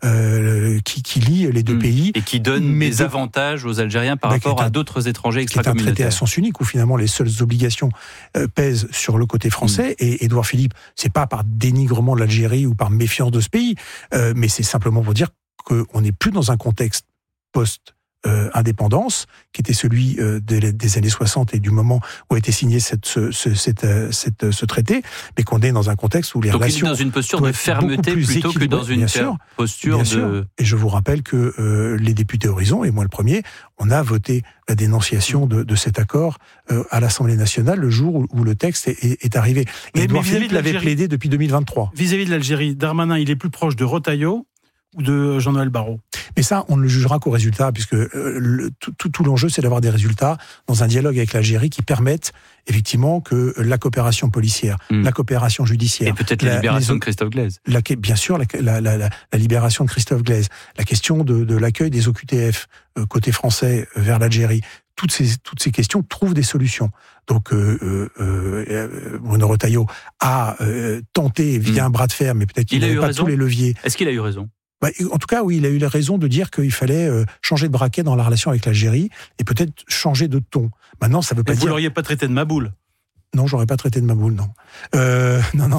qui lie les 2 pays. Et qui donne des avantages aux Algériens par rapport à d'autres étrangers extracommunautaires. C'est un traité à sens unique où finalement les seules obligations pèsent sur le côté français. Et Édouard Philippe, c'est pas par dénigrement de l'Algérie ou par méfiance de ce pays, mais c'est simplement pour dire qu'on n'est plus dans un contexte post-indépendance, qui était celui des années 60 et du moment où a été signé ce traité, mais qu'on est dans un contexte où les relations... Donc, dans une posture de fermeté plutôt que dans une posture de... Et je vous rappelle que les députés Horizon, et moi le premier, on a voté la dénonciation de cet accord à l'Assemblée nationale le jour où le texte est arrivé. Et Édouard Philippe l'avait plaidé depuis 2023. Vis-à-vis de l'Algérie, Darmanin, il est plus proche de Retailleau ou de Jean-Noël Barrot? Mais ça, on ne le jugera qu'au résultat, puisque tout l'enjeu, c'est d'avoir des résultats dans un dialogue avec l'Algérie qui permettent effectivement que la coopération policière, la coopération judiciaire... Et peut-être la libération de Christophe Glaise. Bien sûr, la libération de Christophe Glaise. La question de l'accueil des OQTF côté français vers l'Algérie. Toutes ces questions trouvent des solutions. Donc, Bruno Retailleau a tenté via un bras de fer, mais peut-être qu'il n'avait pas tous les leviers. Est-ce qu'il a eu raison ? En tout cas, oui, il a eu la raison de dire qu'il fallait changer de braquet dans la relation avec l'Algérie et peut-être changer de ton. Maintenant, ça veut pas dire... Vous l'auriez pas traité de maboule ? Non, j'aurais pas traité de maboule, non. Non.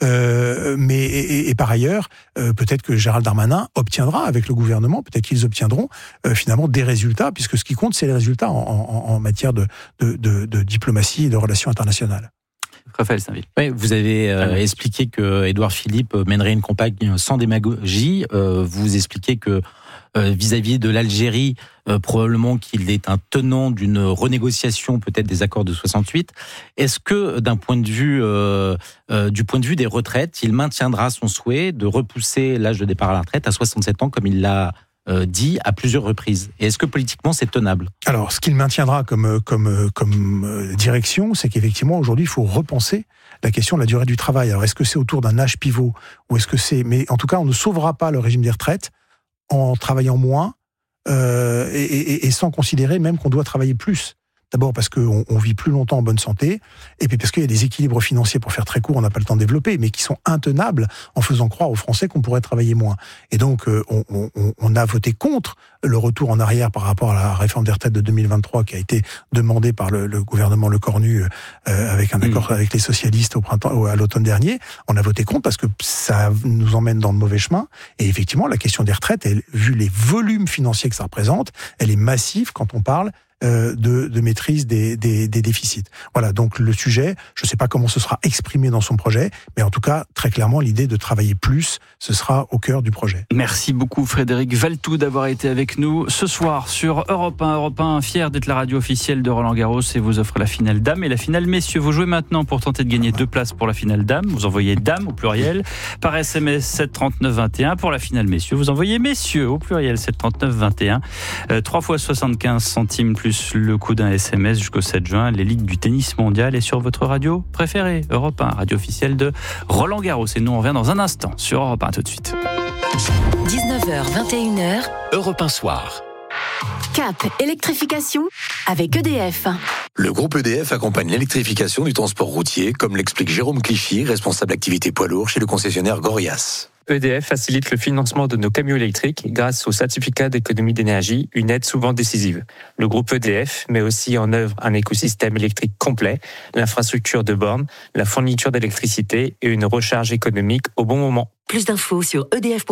Mais par ailleurs, peut-être que Gérald Darmanin obtiendra avec le gouvernement, peut-être qu'ils obtiendront finalement des résultats, puisque ce qui compte, c'est les résultats en matière de diplomatie et de relations internationales. Raphaël Saint-Ville. Oui, vous avez expliqué que Édouard Philippe mènerait une campagne sans démagogie. Vous expliquez que vis-à-vis de l'Algérie, probablement qu'il est un tenant d'une renégociation peut-être des accords de 68. Est-ce que du point de vue des retraites, il maintiendra son souhait de repousser l'âge de départ à la retraite à 67 ans comme il l'a dit à plusieurs reprises? Et est-ce que politiquement c'est tenable? Alors, ce qu'il maintiendra comme direction, c'est qu'effectivement aujourd'hui il faut repenser la question de la durée du travail. Alors, est-ce que c'est autour d'un âge pivot ou est-ce que c'est... Mais en tout cas, on ne sauvera pas le régime des retraites en travaillant moins et sans considérer même qu'on doit travailler plus. D'abord parce qu'on vit plus longtemps en bonne santé, et puis parce qu'il y a des équilibres financiers, pour faire très court, on n'a pas le temps de développer, mais qui sont intenables en faisant croire aux Français qu'on pourrait travailler moins. Et donc, on a voté contre le retour en arrière par rapport à la réforme des retraites de 2023 qui a été demandée par le gouvernement Lecornu avec un accord avec les socialistes à l'automne dernier. On a voté contre parce que ça nous emmène dans le mauvais chemin. Et effectivement, la question des retraites, vu les volumes financiers que ça représente, elle est massive quand on parle de maîtrise des déficits. Voilà, donc le sujet, je ne sais pas comment ce sera exprimé dans son projet, mais en tout cas, très clairement, l'idée de travailler plus, ce sera au cœur du projet. Merci beaucoup Frédéric Valtou d'avoir été avec nous ce soir sur Europe 1. Europe 1, fier d'être la radio officielle de Roland Garros et vous offre la finale dames et la finale messieurs. Vous jouez maintenant pour tenter de gagner 2 places pour la finale dames. Vous envoyez dames au pluriel par SMS 739 21. Pour la finale messieurs, vous envoyez messieurs au pluriel 739 21. 3 fois 75 centimes plus le coût d'un SMS jusqu'au 7 juin. L'élite du tennis mondial est sur votre radio préférée, Europe 1, radio officielle de Roland Garros. Et nous on revient dans un instant sur Europe 1 tout de suite. 19h, 21h, Europe 1 soir. Cap électrification avec EDF. Le groupe EDF accompagne l'électrification du transport routier, comme l'explique Jérôme Clichy, responsable activité poids lourd chez le concessionnaire Gorias. EDF facilite le financement de nos camions électriques grâce au certificat d'économie d'énergie, une aide souvent décisive. Le groupe EDF met aussi en œuvre un écosystème électrique complet, l'infrastructure de bornes, la fourniture d'électricité et une recharge économique au bon moment. Plus d'infos sur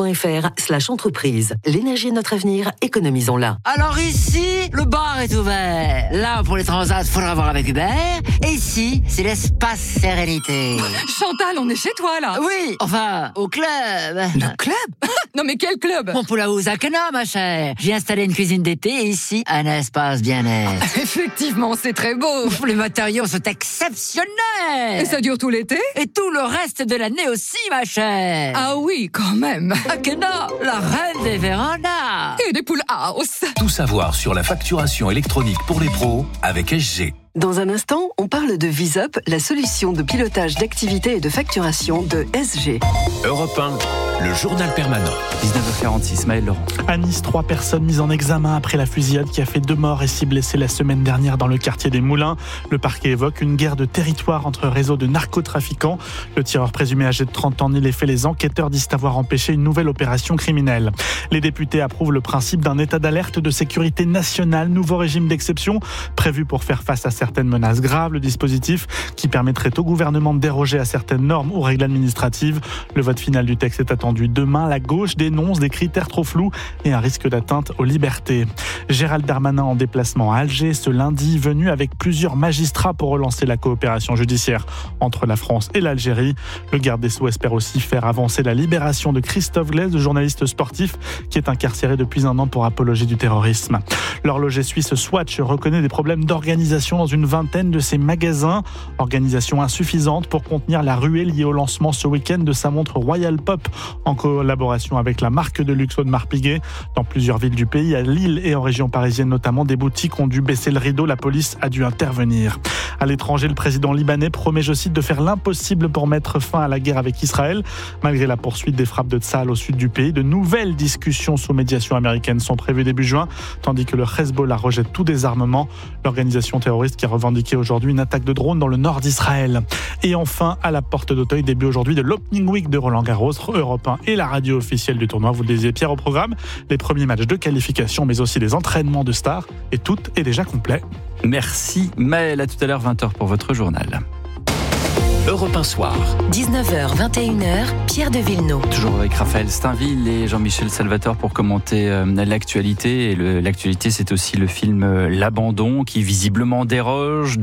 edf.fr/entreprise. L'énergie est notre avenir, économisons-la. Alors ici, le bar est ouvert. Là, pour les transats, faudra voir avec Hubert. Et ici, c'est l'espace sérénité. Chantal, on est chez toi, là. Oui, enfin, au club. Le club? Non mais quel club? Mon Poulaouz Akena, ma chère. J'ai installé une cuisine d'été et ici, un espace bien-être. Effectivement, c'est très beau. Les matériaux sont exceptionnels. Et ça dure tout l'été? Et tout le reste de l'année aussi, ma chère. Ah oui, quand même. Akena, la reine des vérandas. Et des poules house. Tout savoir sur la facturation électronique pour les pros avec SG. Dans un instant, on parle de VisUp, la solution de pilotage d'activité et de facturation de SG. Europe 1, le journal permanent. 19h46, Maël Laurent. À Nice, 3 personnes mises en examen après la fusillade qui a fait 2 morts et 6 blessés la semaine dernière dans le quartier des Moulins. Le parquet évoque une guerre de territoire entre réseaux de narcotrafiquants. Le tireur présumé âgé de 30 ans nie les faits. Les enquêteurs disent avoir empêché une nouvelle opération criminelle. Les députés approuvent le principe d'un état d'alerte de sécurité nationale, nouveau régime d'exception prévu pour faire face à certaines menaces graves. Le dispositif qui permettrait au gouvernement de déroger à certaines normes ou règles administratives. Le vote final du texte est attendu demain. La gauche dénonce des critères trop flous et un risque d'atteinte aux libertés. Gérald Darmanin en déplacement à Alger ce lundi, venu avec plusieurs magistrats pour relancer la coopération judiciaire entre la France et l'Algérie. Le garde des Sceaux espère aussi faire avancer la libération de Christophe Glaise, le journaliste sportif qui est incarcéré depuis 1 an pour apologie du terrorisme. L'horloger suisse Swatch reconnaît des problèmes d'organisation dans une vingtaine de ses magasins. Organisation insuffisante pour contenir la ruée liée au lancement ce week-end de sa montre Royal Pop en collaboration avec la marque de luxe Audemars Piguet. Dans plusieurs villes du pays, à Lille et en région parisienne notamment, des boutiques ont dû baisser le rideau. La police a dû intervenir. À l'étranger, le président libanais promet, je cite, de faire l'impossible pour mettre fin à la guerre avec Israël. Malgré la poursuite des frappes de Tsahal au sud du pays, de nouvelles discussions sous médiation américaine sont prévues début juin, tandis que le Hezbollah rejette tout désarmement. L'organisation terroriste qui a revendiqué aujourd'hui une attaque de drone dans le nord d'Israël. Et enfin, à la porte d'Auteuil, début aujourd'hui de l'Opening Week de Roland Garros, Europe 1 et la radio officielle du tournoi. Vous le disiez, Pierre, au programme, les premiers matchs de qualification, mais aussi des entraînements de stars. Et tout est déjà complet. Merci Maël, à tout à l'heure 20h pour votre journal. Europe 1 soir. 19h, 21h, Pierre de Villeneuve. Toujours avec Raphaël Steinville et Jean-Michel Salvatore pour commenter l'actualité. Et l'actualité, c'est aussi le film L'Abandon qui visiblement dérange,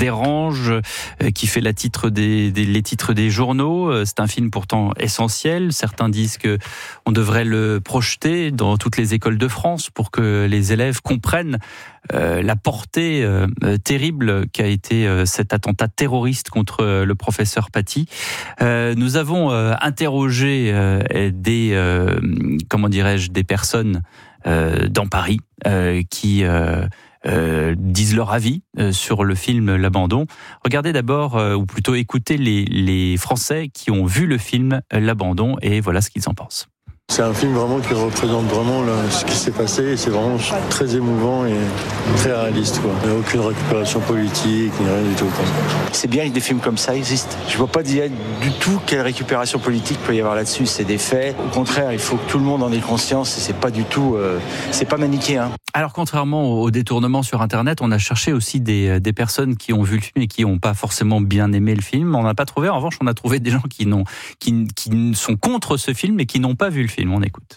qui fait les titres des journaux. C'est un film pourtant essentiel. Certains disent que on devrait le projeter dans toutes les écoles de France pour que les élèves comprennent la portée terrible qu'a été cet attentat terroriste contre le professeur Paty. Nous avons interrogé des personnes dans Paris qui disent leur avis sur le film L'Abandon. Regardez d'abord, ou plutôt écoutez les Français qui ont vu le film L'Abandon et voilà ce qu'ils en pensent. C'est un film vraiment qui représente vraiment ce qui s'est passé et c'est vraiment très émouvant et très réaliste, quoi. Il n'y a aucune récupération politique, ni rien du tout, quoi. C'est bien que des films comme ça existent. Je ne vois pas du tout quelle récupération politique peut y avoir là-dessus. C'est des faits. Au contraire, il faut que tout le monde en ait conscience et c'est pas du tout, c'est pas manichéen. Alors contrairement au détournement sur Internet, on a cherché aussi des personnes qui ont vu le film et qui n'ont pas forcément bien aimé le film. On n'a pas trouvé. En revanche, on a trouvé des gens qui sont contre ce film et qui n'ont pas vu le film. On écoute.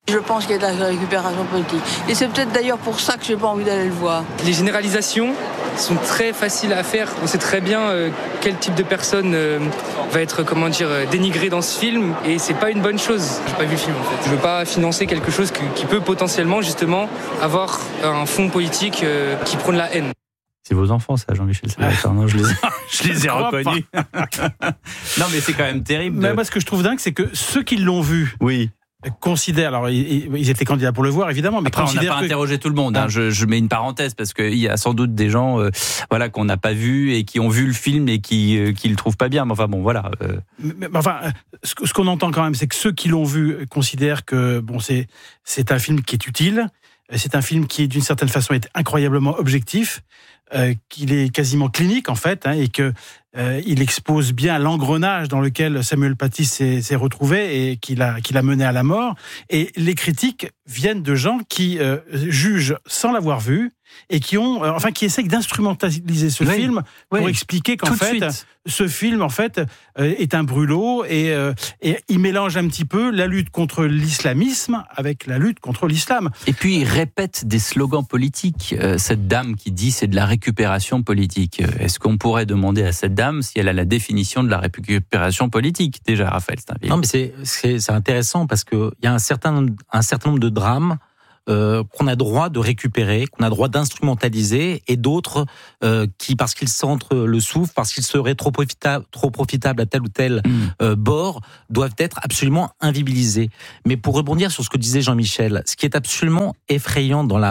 Je pense qu'il y a de la récupération politique. Et c'est peut-être d'ailleurs pour ça que j'ai pas envie d'aller le voir. Les généralisations sont très faciles à faire. On sait très bien quel type de personne va être, dénigré dans ce film. Et c'est pas une bonne chose. J'ai pas vu le film en fait. Je veux pas financer quelque chose qui peut potentiellement justement avoir un fond politique qui prône la haine. C'est vos enfants, ça, Jean-Michel Salvatore. Non, je les ai reconnus. Non, mais c'est quand même terrible. Mais moi, ce que je trouve dingue, c'est que ceux qui l'ont vu. Oui. Considèrent, alors ils étaient candidats pour le voir évidemment, mais après on n'a pas interrogé tout le monde. Hein. Je mets une parenthèse parce qu'il y a sans doute des gens, qu'on n'a pas vu et qui ont vu le film et qui le trouvent pas bien. Mais enfin bon, voilà. Mais ce qu'on entend quand même, c'est que ceux qui l'ont vu considèrent que c'est un film qui est utile, c'est un film qui d'une certaine façon est incroyablement objectif, qu'il est quasiment clinique en fait, et que il expose bien l'engrenage dans lequel Samuel Paty s'est retrouvé et qu'il a mené à la mort. Et les critiques viennent de gens qui jugent sans l'avoir vu et qui essayent d'instrumentaliser ce film pour expliquer qu'en fait, ce film en fait est un brûlot et il mélange un petit peu la lutte contre l'islamisme avec la lutte contre l'islam. Et puis il répète des slogans politiques. Cette dame qui dit c'est de la récupération politique. Est-ce qu'on pourrait demander à cette dame si elle a la définition de la récupération politique déjà, Raphaël Steinville? Non, mais c'est intéressant parce que il y a un certain nombre de drames qu'on a droit de récupérer, qu'on a droit d'instrumentaliser, et d'autres qui, parce qu'ils sentent le souffle, parce qu'ils seraient trop profitables à tel ou tel bord, doivent être absolument invisibilisés. Mais pour rebondir sur ce que disait Jean-Michel, ce qui est absolument effrayant dans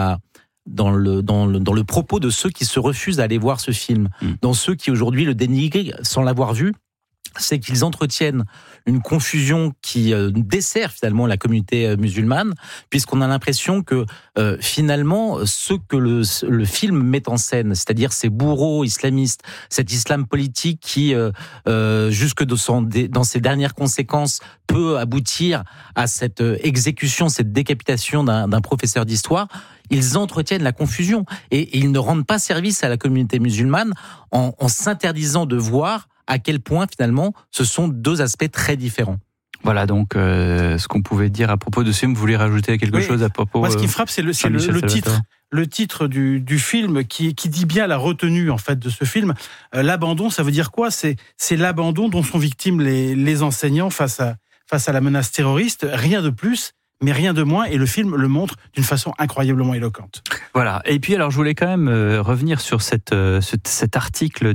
le propos de ceux qui se refusent à aller voir ce film, dans ceux qui aujourd'hui le dénigrent sans l'avoir vu, c'est qu'ils entretiennent une confusion qui dessert finalement la communauté musulmane, puisqu'on a l'impression que finalement ce que le film met en scène, c'est-à-dire ces bourreaux islamistes, cet islam politique qui jusque dans ses dernières conséquences peut aboutir à cette exécution, cette décapitation d'un professeur d'histoire, ils entretiennent la confusion et ils ne rendent pas service à la communauté musulmane en s'interdisant de voir à quel point, finalement, ce sont deux aspects très différents. Voilà donc ce qu'on pouvait dire à propos de ce film. Vous voulez rajouter quelque chose à propos? Moi, ce qui frappe, c'est le titre. Le titre du film qui dit bien la retenue en fait de ce film. L'abandon, ça veut dire quoi? C'est l'abandon dont sont victimes les enseignants face à la menace terroriste. Rien de plus. Mais rien de moins, et le film le montre d'une façon incroyablement éloquente. Voilà. Et puis alors, je voulais quand même revenir sur cet article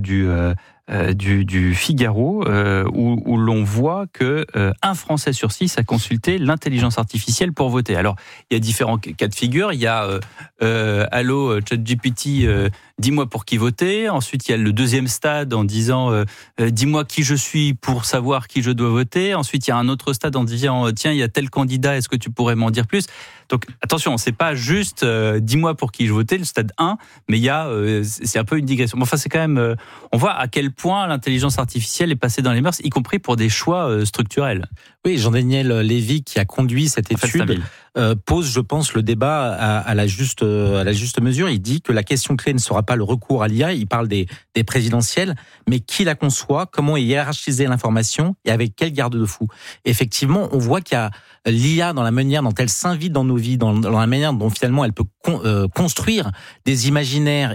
du Figaro où l'on voit que un Français sur 6 a consulté l'intelligence artificielle pour voter. Alors, il y a différents cas de figure. Il y a Allô, ChatGPT, dis-moi pour qui voter. Ensuite, il y a le deuxième stade en disant dis-moi qui je suis pour savoir qui je dois voter. Ensuite, il y a un autre stade en disant tiens, il y a tel candidat, est-ce que tu pourrais m'en dire plus? Donc attention, c'est pas juste dis-moi pour qui je votais, le stade 1, mais il y a c'est un peu une digression. Enfin, c'est quand même on voit à quel point l'intelligence artificielle est passée dans les mœurs, y compris pour des choix structurels. Oui, Jean-Daniel Lévy, qui a conduit cette étude, pose, je pense, le débat à la juste mesure. Il dit que la question clé ne sera pas le recours à l'IA, il parle des présidentielles, mais qui la conçoit, comment hiérarchiser l'information et avec quel garde-fou. Effectivement, on voit qu'il y a l'IA dans la manière dont elle s'invite dans nos vies, dans la manière dont finalement elle peut construire des imaginaires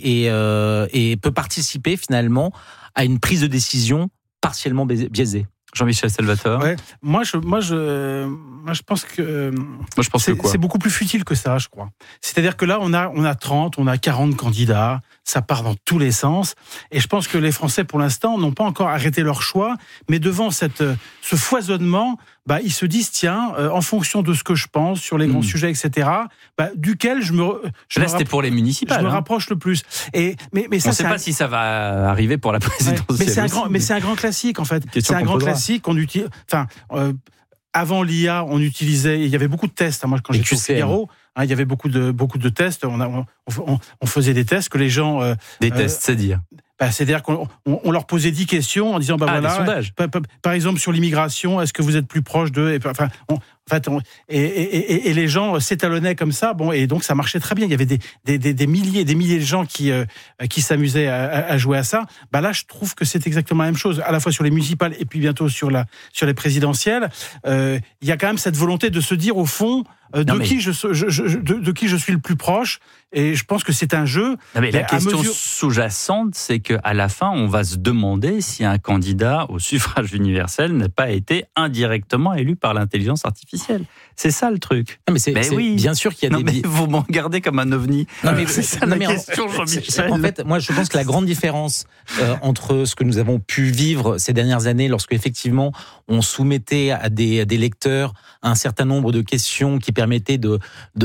et peut participer finalement à une prise de décision partiellement biaisée. Jean-Michel Salvatore. Ouais. Moi, je pense que c'est beaucoup plus futile que ça, je crois. C'est-à-dire que là, on a 30, on a 40 candidats, ça part dans tous les sens, et je pense que les Français, pour l'instant, n'ont pas encore arrêté leur choix, mais devant ce foisonnement, ils se disent, tiens, en fonction de ce que je pense sur les grands sujets, etc., duquel c'était pour les municipales. Je me rapproche le plus. Mais ça, on ne sait pas si ça va arriver pour la présidentielle. Mais c'est un grand classique, en fait. C'est un grand classique qu'on utilise. Avant l'IA, on utilisait. Il y avait beaucoup de tests. Moi, quand j'étais au Figaro, il y avait beaucoup de tests. On faisait des tests que les gens. Des tests, c'est dire. C'est-à-dire qu'on leur posait 10 questions en disant, voilà, par exemple sur l'immigration, est-ce que vous êtes plus proche de... Et les gens s'étalonnaient comme ça, et donc ça marchait très bien. Il y avait des milliers et des milliers de gens qui s'amusaient à jouer à ça. Là, je trouve que c'est exactement la même chose, à la fois sur les municipales et puis bientôt sur les présidentielles. Il y a quand même cette volonté de se dire, au fond, de qui je suis le plus proche. Et je pense que c'est un jeu. La question sous-jacente, c'est qu'à la fin, on va se demander si un candidat au suffrage universel n'a pas été indirectement élu par l'intelligence artificielle. C'est ça le truc. Non, mais oui. Bien sûr qu'il y a des... vous m'en regardez comme un ovni. C'est ça la question, Jean-Michel. En fait, moi, je pense que la grande différence entre ce que nous avons pu vivre ces dernières années, lorsque effectivement on soumettait à des lecteurs un certain nombre de questions qui permettaient de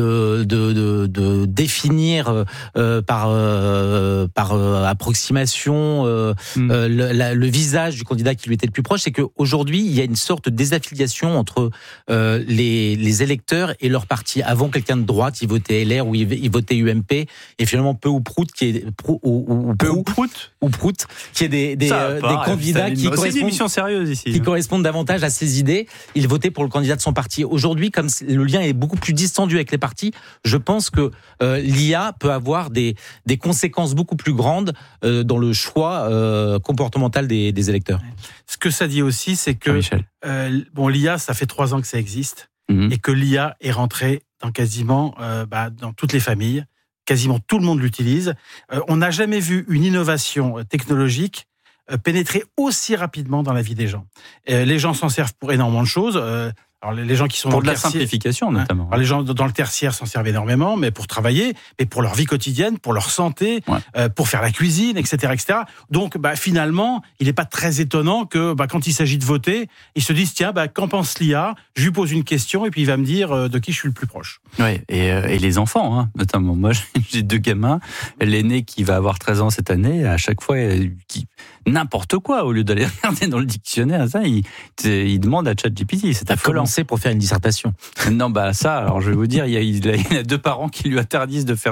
définir par approximation le visage du candidat qui lui était le plus proche, c'est qu'aujourd'hui il y a une sorte de désaffiliation entre les électeurs et leur parti. Avant, quelqu'un de droite, il votait LR ou il votait UMP, et finalement peu ou prout qui est qui est des candidats qui correspondent davantage à ses idées. Il votait pour le candidat de son parti. Aujourd'hui, comme le lien est beaucoup plus distendu avec les partis, je pense que l'IA peut avoir des conséquences beaucoup plus grandes dans le choix comportemental des électeurs. Ce que ça dit aussi, c'est que l'IA, ça fait 3 ans que ça existe, et que l'IA est rentrée dans quasiment dans toutes les familles. Quasiment tout le monde l'utilise. On n'a jamais vu une innovation technologique pénétrer aussi rapidement dans la vie des gens. Les gens s'en servent pour énormément de choses. Alors les gens qui sont pour de la simplification notamment. Alors les gens dans le tertiaire s'en servent énormément, mais pour travailler, mais pour leur vie quotidienne, pour leur santé, pour faire la cuisine, etc., etc. Donc finalement, il n'est pas très étonnant que quand il s'agit de voter, ils se disent tiens, qu'en pense l'IA ? Je lui pose une question et puis il va me dire de qui je suis le plus proche. Oui, et les enfants, notamment. Moi, j'ai 2 gamins. L'aîné qui va avoir 13 ans cette année, à chaque fois, n'importe quoi, au lieu d'aller regarder dans le dictionnaire, ça, il demande à ChatGPT. C'est affolant. Pour faire une dissertation. Non, ça, alors je vais vous dire, il a 2 parents qui lui interdisent de faire